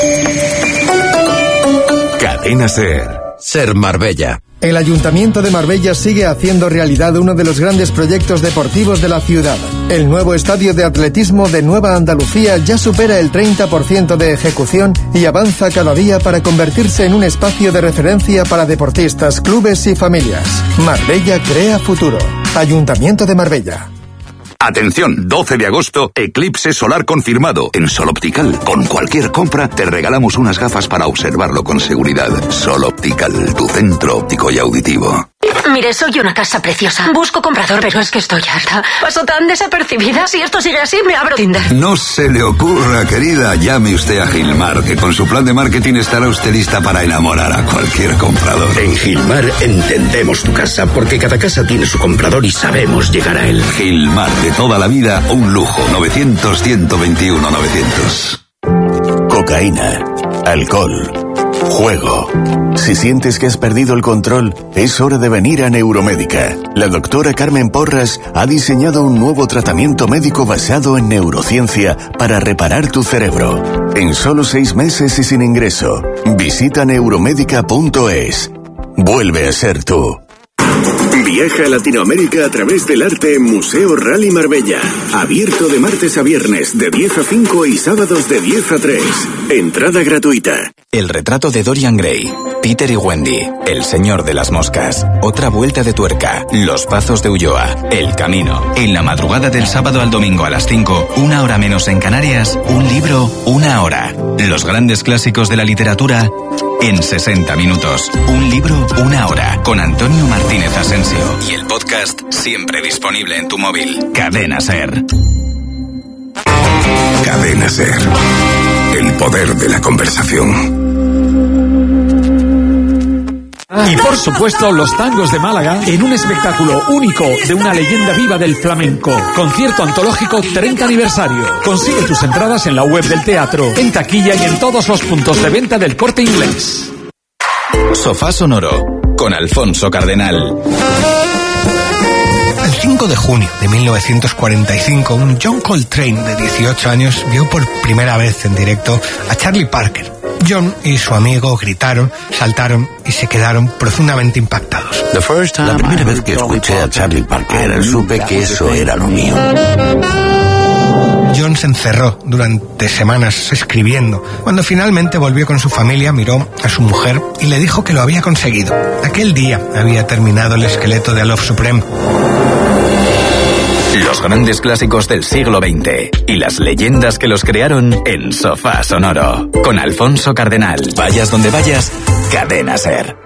Cadena Ser. Ser Marbella. El Ayuntamiento de Marbella sigue haciendo realidad uno de los grandes proyectos deportivos de la ciudad. El nuevo estadio de atletismo de Nueva Andalucía ya supera el treinta por ciento de ejecución y avanza cada día para convertirse en un espacio de referencia para deportistas, clubes y familias. Marbella crea futuro. Ayuntamiento de Marbella. Atención, doce de agosto, eclipse solar confirmado en Sol Optical. Con cualquier compra te regalamos unas gafas para observarlo con seguridad. Sol Optical, tu centro óptico y auditivo. Mire, soy una casa preciosa. Busco comprador, pero es que estoy harta. Paso tan desapercibida. Si esto sigue así, me abro Tinder. No se le ocurra, querida. Llame usted a Gilmar, que con su plan de marketing estará usted lista para enamorar a cualquier comprador. En Gilmar entendemos tu casa, porque cada casa tiene su comprador y sabemos llegar a él. Gilmar, de toda la vida, un lujo. novecientos, ciento veintiuno, novecientos. Cocaína, alcohol, juego. Si sientes que has perdido el control, es hora de venir a Neuromédica. La doctora Carmen Porras ha diseñado un nuevo tratamiento médico basado en neurociencia para reparar tu cerebro. En solo seis meses y sin ingreso. Visita neuromédica punto es. Vuelve a ser tú. Viaja a Latinoamérica a través del arte en Museo Rally Marbella. Abierto de martes a viernes de diez a cinco y sábados de diez a tres. Entrada gratuita. El retrato de Dorian Gray, Peter y Wendy, El señor de las moscas, Otra vuelta de tuerca, Los pazos de Ulloa, El camino. En la madrugada del sábado al domingo a las cinco, una hora menos en Canarias, un libro, una hora. Los grandes clásicos de la literatura en sesenta minutos. Un libro, una hora. Con Antonio Martínez Asensio. Y el podcast siempre disponible en tu móvil. Cadena Ser. Cadena Ser. El poder de la conversación. Y por supuesto los tangos de Málaga en un espectáculo único de una leyenda viva del flamenco. Concierto antológico treinta aniversario. Consigue tus entradas en la web del teatro, en taquilla y en todos los puntos de venta del Corte Inglés. Sofá Sonoro con Alfonso Cardenal. El cinco de junio de mil novecientos cuarenta y cinco, un John Coltrane de dieciocho años vio por primera vez en directo a Charlie Parker. John y su amigo gritaron, saltaron y se quedaron profundamente impactados. La primera vez que escuché a Charlie Parker, supe que eso era lo mío. John se encerró durante semanas escribiendo. Cuando finalmente volvió con su familia, miró a su mujer y le dijo que lo había conseguido. Aquel día había terminado el esqueleto de A Love Supreme. Los grandes clásicos del siglo veinte y las leyendas que los crearon en Sofá Sonoro. Con Alfonso Cardenal. Vayas donde vayas, Cadena Ser.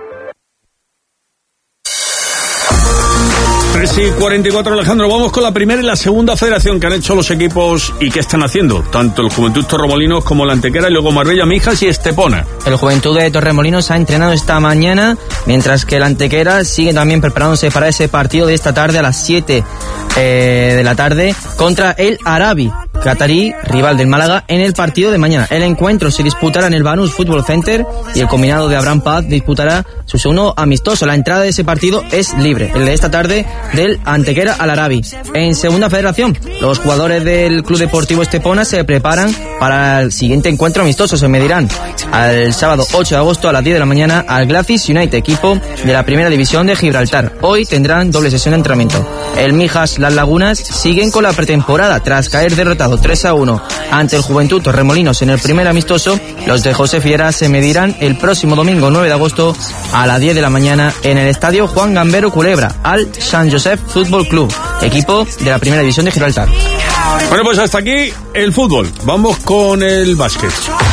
tres y cuarenta y cuatro, Alejandro. Vamos con la primera y la segunda federación que han hecho los equipos y que están haciendo. Tanto el Juventud Torremolinos como la Antequera y luego Marbella, Mijas y Estepona. El Juventud de Torremolinos ha entrenado esta mañana, mientras que la Antequera sigue también preparándose para ese partido de esta tarde a las siete eh, de la tarde contra el Arabi catarí, rival del Málaga, en el partido de mañana. El encuentro se disputará en el Banús Football Center y el combinado de Abraham Paz disputará su segundo amistoso. La entrada de ese partido es libre, el de esta tarde del Antequera al Arabi. En segunda federación, los jugadores del Club Deportivo Estepona se preparan para el siguiente encuentro amistoso. Se medirán al sábado ocho de agosto a las diez de la mañana al Glacis United, equipo de la primera división de Gibraltar. Hoy tendrán doble sesión de entrenamiento. El Mijas Las Lagunas siguen con la pretemporada tras caer derrotado tres a uno ante el Juventud Torremolinos en el primer amistoso. Los de José Fiera se medirán el próximo domingo nueve de agosto a las diez de la mañana en el estadio Juan Gambero Culebra al San Josep Fútbol Club, equipo de la primera división de Gibraltar. Bueno, pues hasta aquí el fútbol. Vamos con el básquet.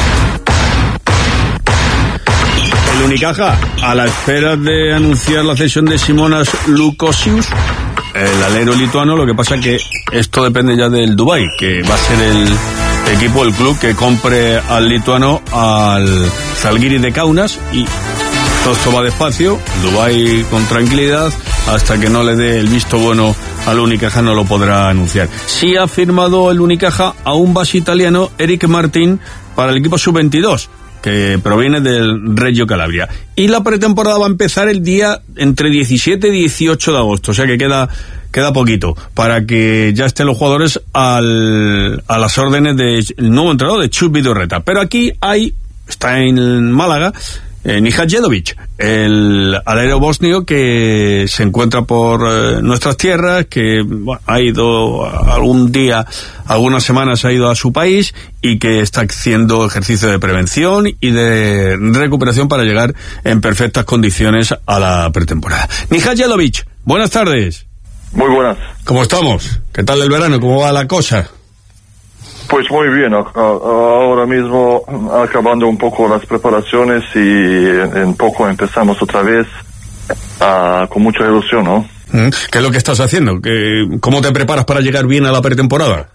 El Unicaja, a la espera de anunciar la cesión de Simonas Lukosius, el alero lituano. Lo que pasa que esto depende ya del Dubái, que va a ser el equipo, el club que compre al lituano, al Zalgiris de Kaunas, y todo esto va despacio. Dubái con tranquilidad, hasta que no le dé el visto bueno al Unicaja no lo podrá anunciar. Sí ha firmado el Unicaja a un base italiano, Eric Martin, para el equipo sub veintidós, que proviene del Reggio Calabria. Y la pretemporada va a empezar el día entre diecisiete y dieciocho de agosto, o sea que queda queda poquito para que ya estén los jugadores al, a las órdenes del nuevo entrenador de Chus Vidorreta. Pero aquí hay, está en Málaga, Eh, Nihajedovic, el alero bosnio que se encuentra por eh, nuestras tierras, que bueno, ha ido algún día, algunas semanas ha ido a su país y que está haciendo ejercicio de prevención y de recuperación para llegar en perfectas condiciones a la pretemporada. Nihajedovic, buenas tardes. Muy buenas. ¿Cómo estamos? ¿Qué tal el verano? ¿Cómo va la cosa? Pues muy bien, ahora mismo acabando un poco las preparaciones y en poco empezamos otra vez uh, con mucha ilusión, ¿no? ¿Qué es lo que estás haciendo? ¿Cómo te preparas para llegar bien a la pretemporada?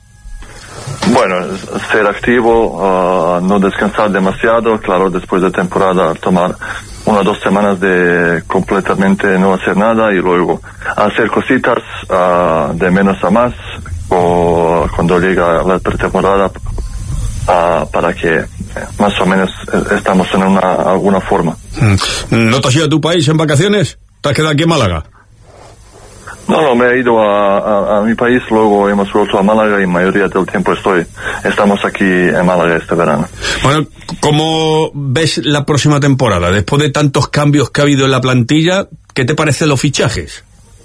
Bueno, ser activo, uh, no descansar demasiado, claro, después de temporada tomar una o dos semanas de completamente no hacer nada y luego hacer cositas uh, de menos a más, o cuando llega la pretemporada uh, para que eh, más o menos estamos en una alguna forma. ¿No te has ido a tu país en vacaciones? ¿Te has quedado aquí en Málaga? No, no, me he ido a, a, a mi país, luego hemos vuelto a Málaga y mayoría del tiempo estoy, estamos aquí en Málaga este verano. Bueno, ¿cómo ves la próxima temporada? Después de tantos cambios que ha habido en la plantilla, ¿qué te parecen los fichajes?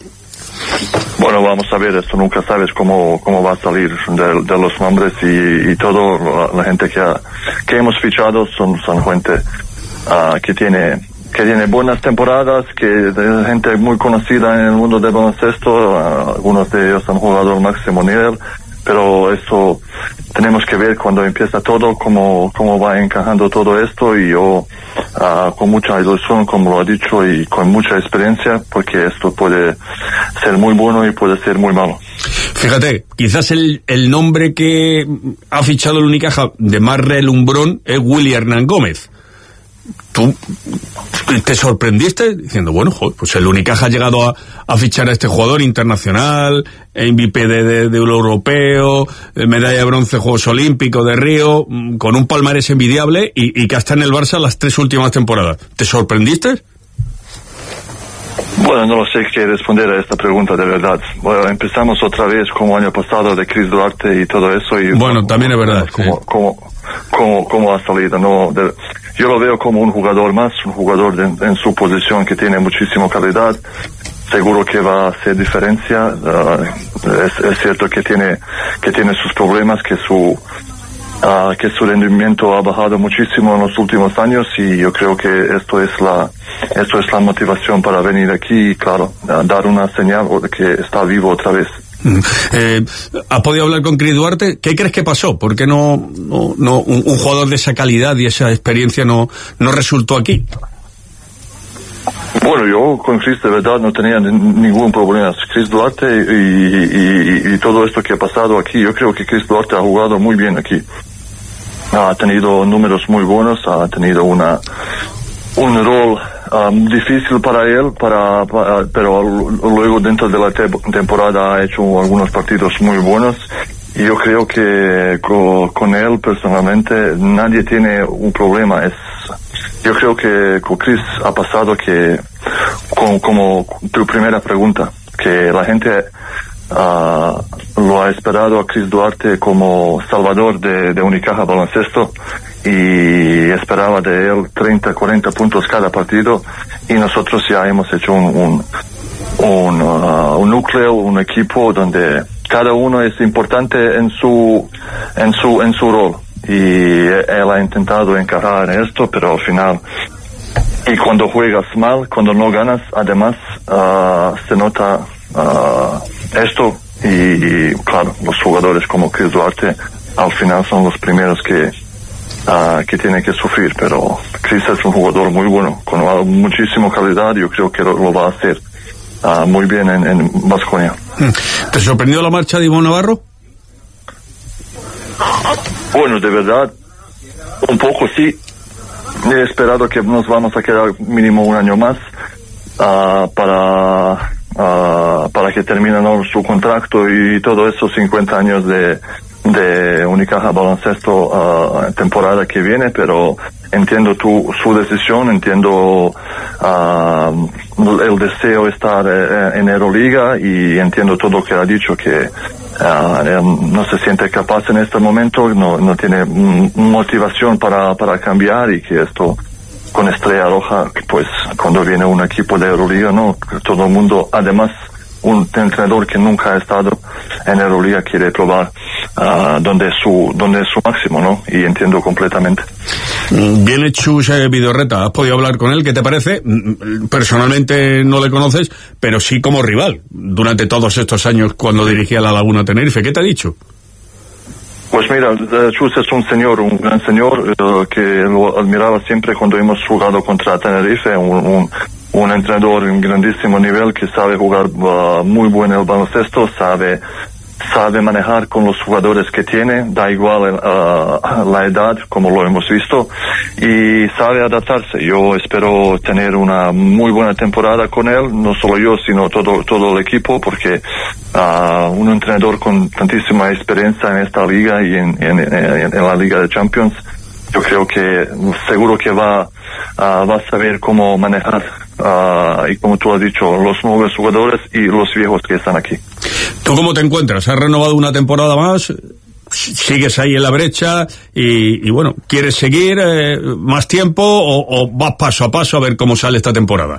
Bueno, vamos a ver, esto nunca sabes cómo cómo va a salir de, de los nombres y, y todo, la, la gente que ha, que hemos fichado son, son gente uh, que tiene que tiene buenas temporadas, que de gente muy conocida en el mundo del baloncesto, uh, algunos de ellos han jugado al máximo nivel, pero esto tenemos que ver cuando empieza todo, cómo, cómo va encajando todo esto, y yo uh, con mucha ilusión, como lo ha dicho, y con mucha experiencia, porque esto puede ser muy bueno y puede ser muy malo. Fíjate, quizás el, el nombre que ha fichado el Unicaja de más relumbrón es Willy Hernán Gómez. ¿Tú te sorprendiste diciendo, bueno, joder, pues el Unicaja ha llegado a, a fichar a este jugador internacional, M V P de, de, de europeo, medalla de bronce Juegos Olímpicos de Río, con un palmarés envidiable y, y que está en el Barça las tres últimas temporadas? ¿Te sorprendiste? Bueno, no lo sé qué responder a esta pregunta de verdad. Bueno, empezamos otra vez como año pasado de Chris Duarte y todo eso. Y bueno, como, también es verdad. Como, sí. como, como, como ha salido, ¿no? De, yo lo veo como un jugador más, un jugador de, en su posición que tiene muchísima calidad. Seguro que va a hacer diferencia. Uh, es, es cierto que tiene, que tiene sus problemas, que su... Uh, que su rendimiento ha bajado muchísimo en los últimos años, y yo creo que esto es la esto es la motivación para venir aquí y, claro, uh, dar una señal de que está vivo otra vez. Eh, ¿Has podido hablar con Chris Duarte? ¿Qué crees que pasó? ¿Por qué no, no, no un, un jugador de esa calidad y esa experiencia no, no resultó aquí? Bueno, yo con Chris de verdad no tenía ningún problema. Chris Duarte y, y, y todo esto que ha pasado aquí, yo creo que Chris Duarte ha jugado muy bien aquí. Ha tenido números muy buenos, ha tenido una un rol um, difícil para él, para, para pero luego dentro de la te temporada ha hecho algunos partidos muy buenos. Y yo creo que co con él personalmente nadie tiene un problema. Es Yo creo que con Chris ha pasado que, con, como tu primera pregunta, que la gente uh, lo ha esperado a Chris Duarte como salvador de, de Unicaja Baloncesto, y esperaba de él treinta, cuarenta puntos cada partido, y nosotros ya hemos hecho un, un, un, uh, un núcleo, un equipo donde cada uno es importante en su, en su, en su rol. Y él ha intentado encajar en esto, pero al final, y cuando juegas mal, cuando no ganas, además uh, se nota uh, esto, y, y claro, los jugadores como Chris Duarte al final son los primeros que uh, que tienen que sufrir, pero Chris es un jugador muy bueno, con muchísima calidad. Yo creo que lo, lo va a hacer uh, muy bien en, en Baskonia. ¿Te sorprendió la marcha de Ivo Navarro? Bueno, de verdad, un poco sí. He esperado que nos vamos a quedar mínimo un año más uh, para uh, para que termine, ¿no?, su contrato y todo eso, cincuenta años de de Unicaja Baloncesto uh, temporada que viene, pero entiendo tu, su decisión, entiendo uh, el deseo de estar eh, en Euroliga y entiendo todo lo que ha dicho, que uh, no se siente capaz en este momento, no, no tiene m- motivación para, para cambiar y que esto con Estrella Roja, pues cuando viene un equipo de Euroliga, no, todo el mundo, además un entrenador que nunca ha estado en Euroliga quiere probar uh, donde es su donde es su máximo, ¿no? Y entiendo completamente. Viene Chus eh, Vidorreta, ¿has podido hablar con él? ¿Qué te parece? Personalmente no le conoces, pero sí como rival durante todos estos años cuando dirigía la Laguna Tenerife. ¿Qué te ha dicho? Pues mira, Chus es un señor, un gran señor uh, que lo admiraba siempre cuando hemos jugado contra Tenerife, un, un, un entrenador en grandísimo nivel que sabe jugar uh, muy bueno el baloncesto, sabe sabe manejar con los jugadores que tiene, da igual uh, la edad, como lo hemos visto, y sabe adaptarse. Yo espero tener una muy buena temporada con él, no solo yo, sino todo todo el equipo, porque uh, un entrenador con tantísima experiencia en esta liga y en, en, en, en la Liga de Champions, yo creo que seguro que va, uh, va a saber cómo manejar, uh, y como tú has dicho, los nuevos jugadores y los viejos que están aquí. ¿Tú cómo te encuentras? ¿Has renovado una temporada más? ¿Sigues ahí en la brecha? Y, y bueno, ¿quieres seguir eh, más tiempo o, o vas paso a paso a ver cómo sale esta temporada?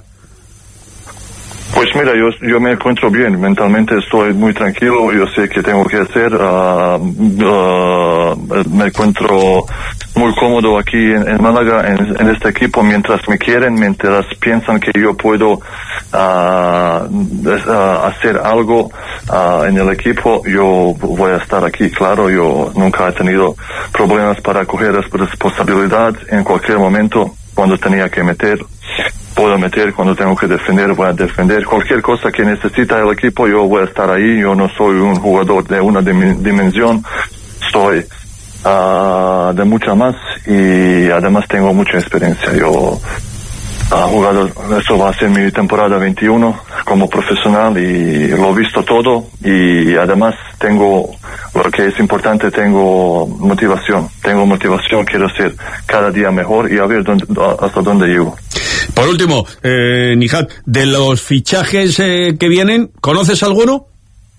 Pues mira, yo, yo me encuentro bien, mentalmente estoy muy tranquilo, yo sé qué tengo que hacer, uh, uh, me encuentro muy cómodo aquí en, en Málaga, en, en este equipo, mientras me quieren, mientras piensan que yo puedo uh, uh, hacer algo uh, en el equipo, yo voy a estar aquí, claro, yo nunca he tenido problemas para coger responsabilidad en cualquier momento, cuando tenía que meter. Puedo meter, cuando tengo que defender, voy a defender. Cualquier cosa que necesita el equipo, yo voy a estar ahí. Yo no soy un jugador de una dim- dimensión, soy uh, de mucha más y además tengo mucha experiencia. Yo he jugado, eso va a ser mi temporada veintiuno como profesional y lo he visto todo y además tengo, lo que es importante, tengo motivación. Tengo motivación, quiero ser cada día mejor y a ver dónde, hasta dónde llego. Por último, eh, Nihat, de los fichajes eh, que vienen, ¿conoces alguno?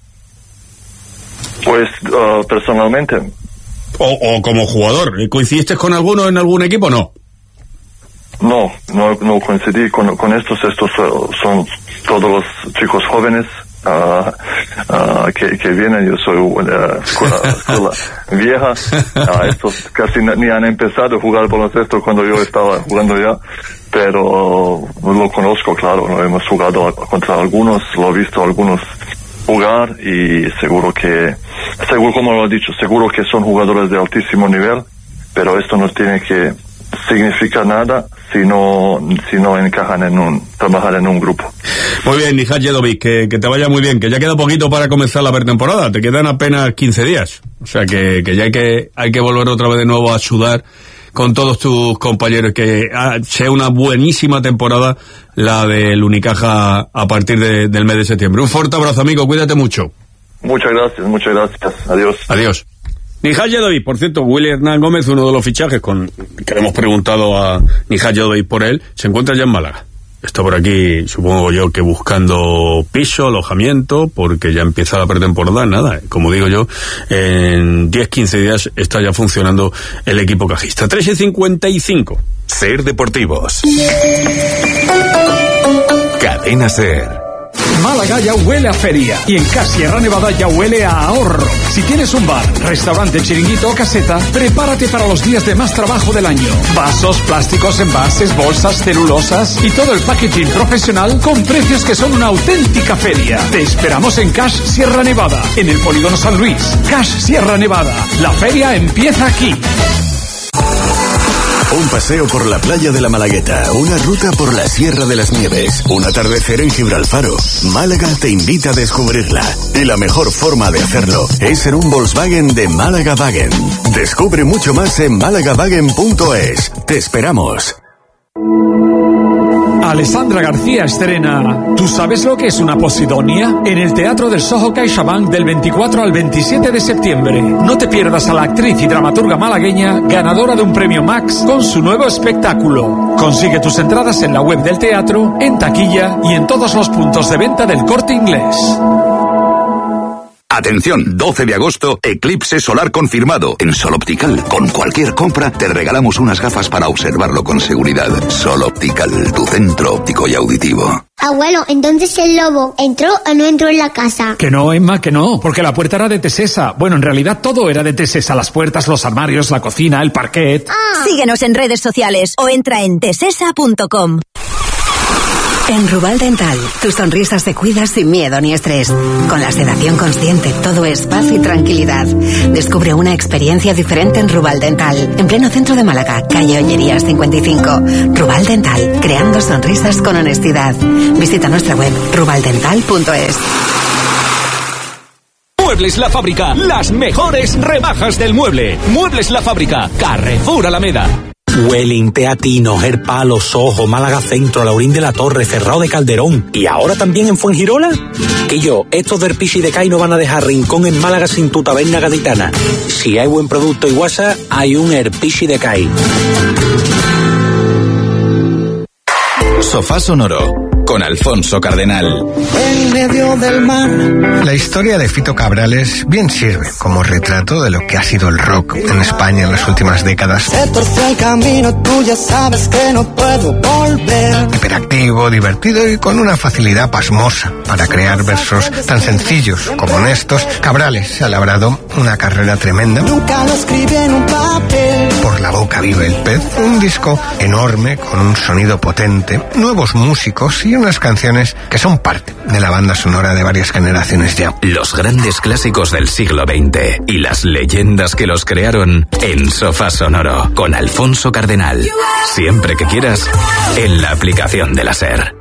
Pues uh, personalmente. O, o como jugador, ¿coincidiste con alguno en algún equipo o no? No, no, no coincidí con, con estos. Estos son todos los chicos jóvenes uh, uh, que, que vienen. Yo soy una escuela, escuela vieja. Uh, estos casi ni han empezado a jugar baloncesto cuando yo estaba jugando ya. Pero uh, lo conozco, claro. ¿no? Hemos jugado contra algunos, lo he visto algunos jugar y seguro que, seguro como lo he dicho, seguro que son jugadores de altísimo nivel. Pero esto no tiene que significa nada si no, si no encajan en un, trabajar en un grupo. Muy bien, Nihat Jedovic, que, que te vaya muy bien, que ya queda poquito para comenzar la pretemporada, te quedan apenas quince días, o sea que, que ya hay que, hay que volver otra vez de nuevo a sudar con todos tus compañeros, que ah, sea una buenísima temporada la del Unicaja a partir de, del mes de septiembre. Un fuerte abrazo, amigo, cuídate mucho. Muchas gracias, muchas gracias, adiós. Adiós. Nihat Jedovic, por cierto, Willy Hernán Gómez, uno de los fichajes con que le hemos preguntado a Nihat Jedovic por él, se encuentra ya en Málaga. Está por aquí, supongo yo, que buscando piso, alojamiento, porque ya empieza la pretemporada. Nada, como digo yo, en diez quince días está ya funcionando el equipo cajista. tres y cincuenta y cinco. Ser Deportivos. Cadena Ser. Málaga ya huele a feria y en Cash Sierra Nevada ya huele a ahorro. Si tienes un bar, restaurante, chiringuito o caseta, prepárate para los días de más trabajo del año. Vasos, plásticos, envases, bolsas, celulosas y todo el packaging profesional con precios que son una auténtica feria. Te esperamos en Cash Sierra Nevada, en el Polígono San Luis. Cash Sierra Nevada, la feria empieza aquí. Un paseo por la playa de la Malagueta, una ruta por la Sierra de las Nieves, un atardecer en Gibralfaro. Málaga te invita a descubrirla. Y la mejor forma de hacerlo es en un Volkswagen de Málaga Wagen. Descubre mucho más en málaga wagen punto es. Te esperamos. Alessandra García estrena ¿Tú sabes lo que es una posidonia? En el Teatro del Soho CaixaBank del veinticuatro al veintisiete de septiembre. No te pierdas a la actriz y dramaturga malagueña ganadora de un premio Max con su nuevo espectáculo. Consigue tus entradas en la web del teatro, en taquilla y en todos los puntos de venta del Corte Inglés. Atención, doce de agosto, eclipse solar confirmado. En Sol Optical, con cualquier compra, te regalamos unas gafas para observarlo con seguridad. Sol Optical, tu centro óptico y auditivo. Abuelo, entonces el lobo entró o no entró en la casa. Que no, Emma, que no, porque la puerta era de Tesesa. Bueno, en realidad todo era de Tesesa, las puertas, los armarios, la cocina, el parquet. Ah. Síguenos en redes sociales o entra en tesesa punto com. En Rubal Dental, tu sonrisa se cuida sin miedo ni estrés. Con la sedación consciente, todo es paz y tranquilidad. Descubre una experiencia diferente en Rubal Dental, en pleno centro de Málaga, calle Ollerías cincuenta y cinco. Rubal Dental, creando sonrisas con honestidad. Visita nuestra web rubal dental punto es. Muebles La Fábrica, las mejores rebajas del mueble. Muebles La Fábrica, Carrefour Alameda. Welling, Teatino, Gerpalo, Soho, Málaga Centro, Laurín de la Torre, Cerrado de Calderón y ahora también en Fuengirola. Que yo, estos del Pichi de Cai no van a dejar rincón en Málaga sin tu taberna gaditana. Si hay buen producto y guasa, hay un Herpichi de Cai. Sofá Sonoro con Alfonso Cardenal. En medio del mar. La historia de Fito Cabrales bien sirve como retrato de lo que ha sido el rock en España en las últimas décadas. Se torció el camino, tú ya sabes que no puedo volver. Hiperactivo, divertido y con una facilidad pasmosa para crear versos tan sencillos como honestos, Cabrales se ha labrado una carrera tremenda. Nunca lo escribí en un papel. Por la boca vive el pez, un disco enorme con un sonido potente, nuevos músicos y unas canciones que son parte de la banda sonora de varias generaciones ya. Los grandes clásicos del siglo veinte y las leyendas que los crearon en Sofá Sonoro con Alfonso Cardenal. Siempre que quieras, en la aplicación de la SER.